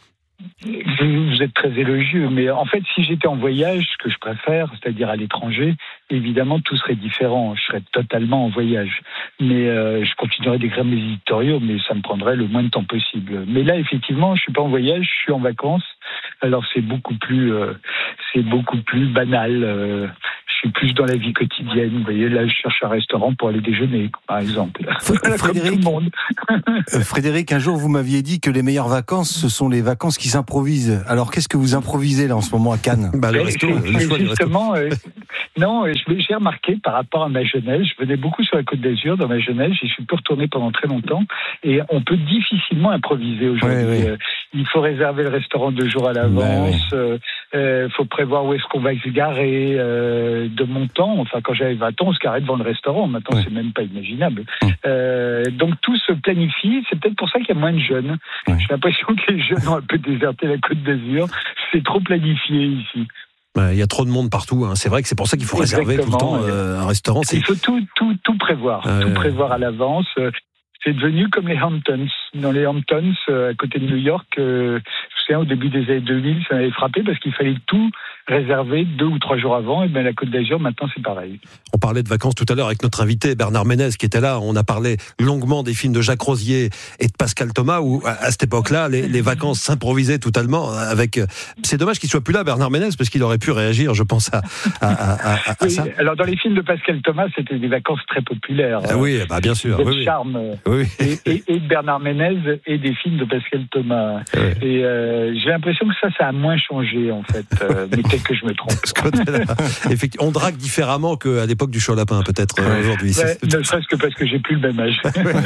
Vous êtes très élogieux, mais en fait, si j'étais en voyage, ce que je préfère, c'est-à-dire à l'étranger, évidemment, tout serait différent. Je serais totalement en voyage. Mais euh, je continuerais d'écrire mes éditoriaux, mais ça me prendrait le moins de temps possible. Mais là, effectivement, je suis pas en voyage, je suis en vacances. Alors, c'est beaucoup plus, euh, c'est beaucoup plus banal. Euh, je suis plus dans la vie quotidienne. Vous voyez, là, je cherche un restaurant pour aller déjeuner, par exemple. Frédéric, Frédéric, un jour, vous m'aviez dit que les meilleures vacances, ce sont les vacances qui s'improvisent. Alors, qu'est-ce que vous improvisez là en ce moment à Cannes ? Bah, le resto, le choix du resto. Justement, euh, non, j'ai remarqué par rapport à ma jeunesse, je venais beaucoup sur la Côte d'Azur dans ma jeunesse, j'y suis peu retourné pendant très longtemps, et on peut difficilement improviser aujourd'hui. Ouais, ouais. Euh, il faut réserver le restaurant deux jours à l'avance, il ouais, ouais. euh, faut prévoir où est-ce qu'on va se garer, euh, de mon temps, enfin quand j'avais vingt ans, on se garait devant le restaurant, maintenant ouais. c'est même pas imaginable. Ouais. Euh, donc tout se planifie, c'est peut-être pour ça qu'il y a moins de jeunes. Ouais. J'ai l'impression que les jeunes ont un peu déserté la Côte d'Azur, c'est trop planifié ici. Il y a trop de monde partout. Hein. C'est vrai que c'est pour ça qu'il faut réserver tout le temps euh, un restaurant. C'est... Il faut tout, tout, tout prévoir, euh... tout prévoir à l'avance. C'est devenu comme les Hamptons. Dans les Hamptons, à côté de New York, euh, je me souviens, au début des années deux mille, ça m'avait frappé parce qu'il fallait tout réservé deux ou trois jours avant, et bien la Côte d'Azur, maintenant, c'est pareil. On parlait de vacances tout à l'heure avec notre invité Bernard Ménez qui était là. On a parlé longuement des films de Jacques Rosier et de Pascal Thomas, où à cette époque-là, les, les vacances s'improvisaient totalement. Avec... C'est dommage qu'il soit plus là, Bernard Ménez, parce qu'il aurait pu réagir, je pense, à, à, à, à, à oui, ça. Alors, dans les films de Pascal Thomas, c'était des vacances très populaires. Ah, oui, bah, bien sûr. Des oui, charme. Oui. Et, et, et de Bernard Ménez et des films de Pascal Thomas. Oui. Et euh, j'ai l'impression que ça, ça a moins changé, en fait. Euh, mais peut-être que je me trompe. Effectivement, on drague différemment qu'à l'époque du Chaud-Lapin, peut-être ouais. aujourd'hui. Ouais, ne serait-ce que parce que j'ai plus le même âge.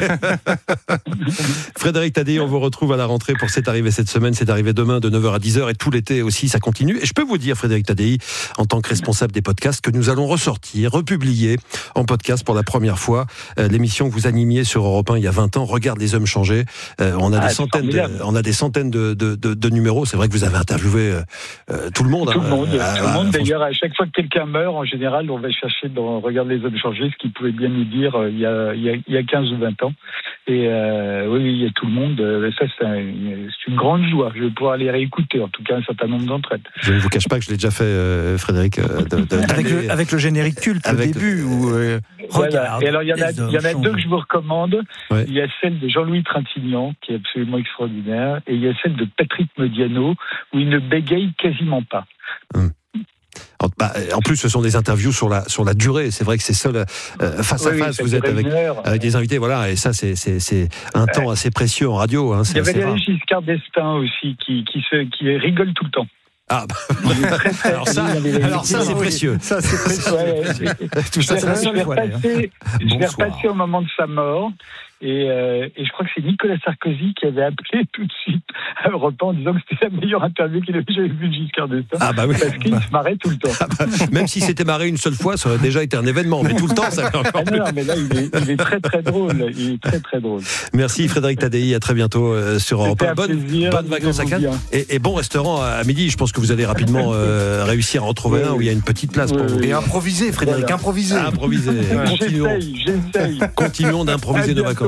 Frédéric Tadei, on vous retrouve à la rentrée pour C'est arrivé cette semaine, c'est arrivé demain de neuf heures à dix heures et tout l'été aussi, ça continue. Et je peux vous dire, Frédéric Tadei, en tant que responsable des podcasts, que nous allons ressortir, republier en podcast pour la première fois euh, l'émission que vous animiez sur Europe un il y a vingt ans, Regarde les hommes changer. Euh, on, a ah, des centaines de, on a des centaines de, de, de, de numéros. C'est vrai que vous avez interviewé euh, tout le monde. Tout hein, le monde. Euh, tout le monde. D'ailleurs, à chaque fois que quelqu'un meurt, en général, on va chercher dans Regarde les hommes changer, ce qu'il pouvait bien nous dire euh, il, y a, il, y a, il y a quinze ou vingt ans. Et euh, oui, il y a tout le monde. Euh, ça, c'est, un, c'est une grande joie. Je vais pouvoir les réécouter, en tout cas un certain nombre d'entre elles. Je ne vous cache pas que je l'ai déjà fait, euh, Frédéric. Euh, de, de, avec, le, avec le générique culte au début. Le... Où, euh, voilà. Et alors, il y en a, il y en a deux que je vous recommande. Ouais. Il y a celle de Jean-Louis Trintignant, qui est absolument extraordinaire. Et il y a celle de Patrick Modiano, où il ne bégaye quasiment pas. Hum. En plus, ce sont des interviews sur la sur la durée. C'est vrai que c'est seul euh, face oui, à face. Oui, vous êtes avec, avec des invités, voilà. Et ça, c'est c'est c'est un temps assez précieux en radio. Hein, c'est il y avait Valéry Giscard d'Estaing aussi qui qui se qui rigole tout le temps. Ah, bah, très, très, alors ça, alors ça c'est précieux. Ça c'est précieux. Ouais, tout ça, c'est la seule fois. Je vais repasser au moment de sa mort. Et, euh, et je crois que c'est Nicolas Sarkozy qui avait appelé tout de suite à Europe un en disant que c'était la meilleure interview qu'il avait jamais vue de Giscard d'Estaing. Ah bah oui. Parce qu'il bah. se marrait tout le temps. Ah bah, même s'il s'était marré une seule fois, ça aurait déjà été un événement. Mais tout le temps, ça fait encore ah plus. Non, mais là, il est, il est très très drôle. Il est très très drôle. Merci Frédéric Tadei. À très bientôt euh, sur Europe un. Bonne, bonne vacances à Cannes. Et, et bon restaurant à midi. Je pense que vous allez rapidement euh, réussir à en trouver oui, un où il y a une petite place oui, pour vous. Et improviser, Frédéric, voilà. improviser. Improviser. Continuons. J'essaye, j'essaye. Continuons d'improviser nos vacances.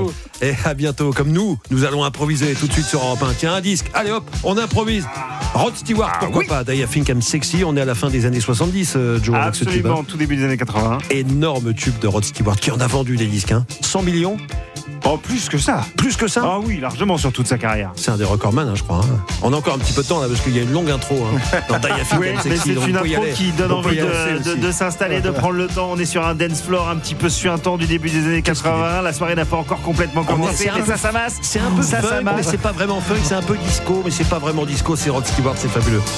bientôt. Et à bientôt. Comme nous, nous allons improviser tout de suite sur Europe un. Tiens, un disque. Allez hop, on improvise. Rod Stewart, ah, pourquoi oui. pas. I Think I'm Sexy. On est à la fin des années soixante-dix, euh, Joe, avec ce tube. Absolument, tout début des années quatre-vingts. Énorme tube de Rod Stewart qui en a vendu des disques. Hein. cent millions. Oh, plus que ça. Plus que ça. Ah oui, largement sur toute sa carrière. C'est un des recordman, hein, je crois. Hein. On a encore un petit peu de temps là parce qu'il y a une longue intro. Hein, dans Die Think oui, I'm mais Sexy. c'est une intro qui donne on envie de, de, de s'installer, de prendre le temps. On est sur un dance floor un petit peu suintant du début des années quatre-vingts. La soirée n'a pas encore complètement commencé, mais ça s'amasse. C'est un peu ça funk, mais c'est pas vraiment funk. C'est un peu disco, mais c'est pas vraiment disco. C'est Rod Stewart, c'est fabuleux.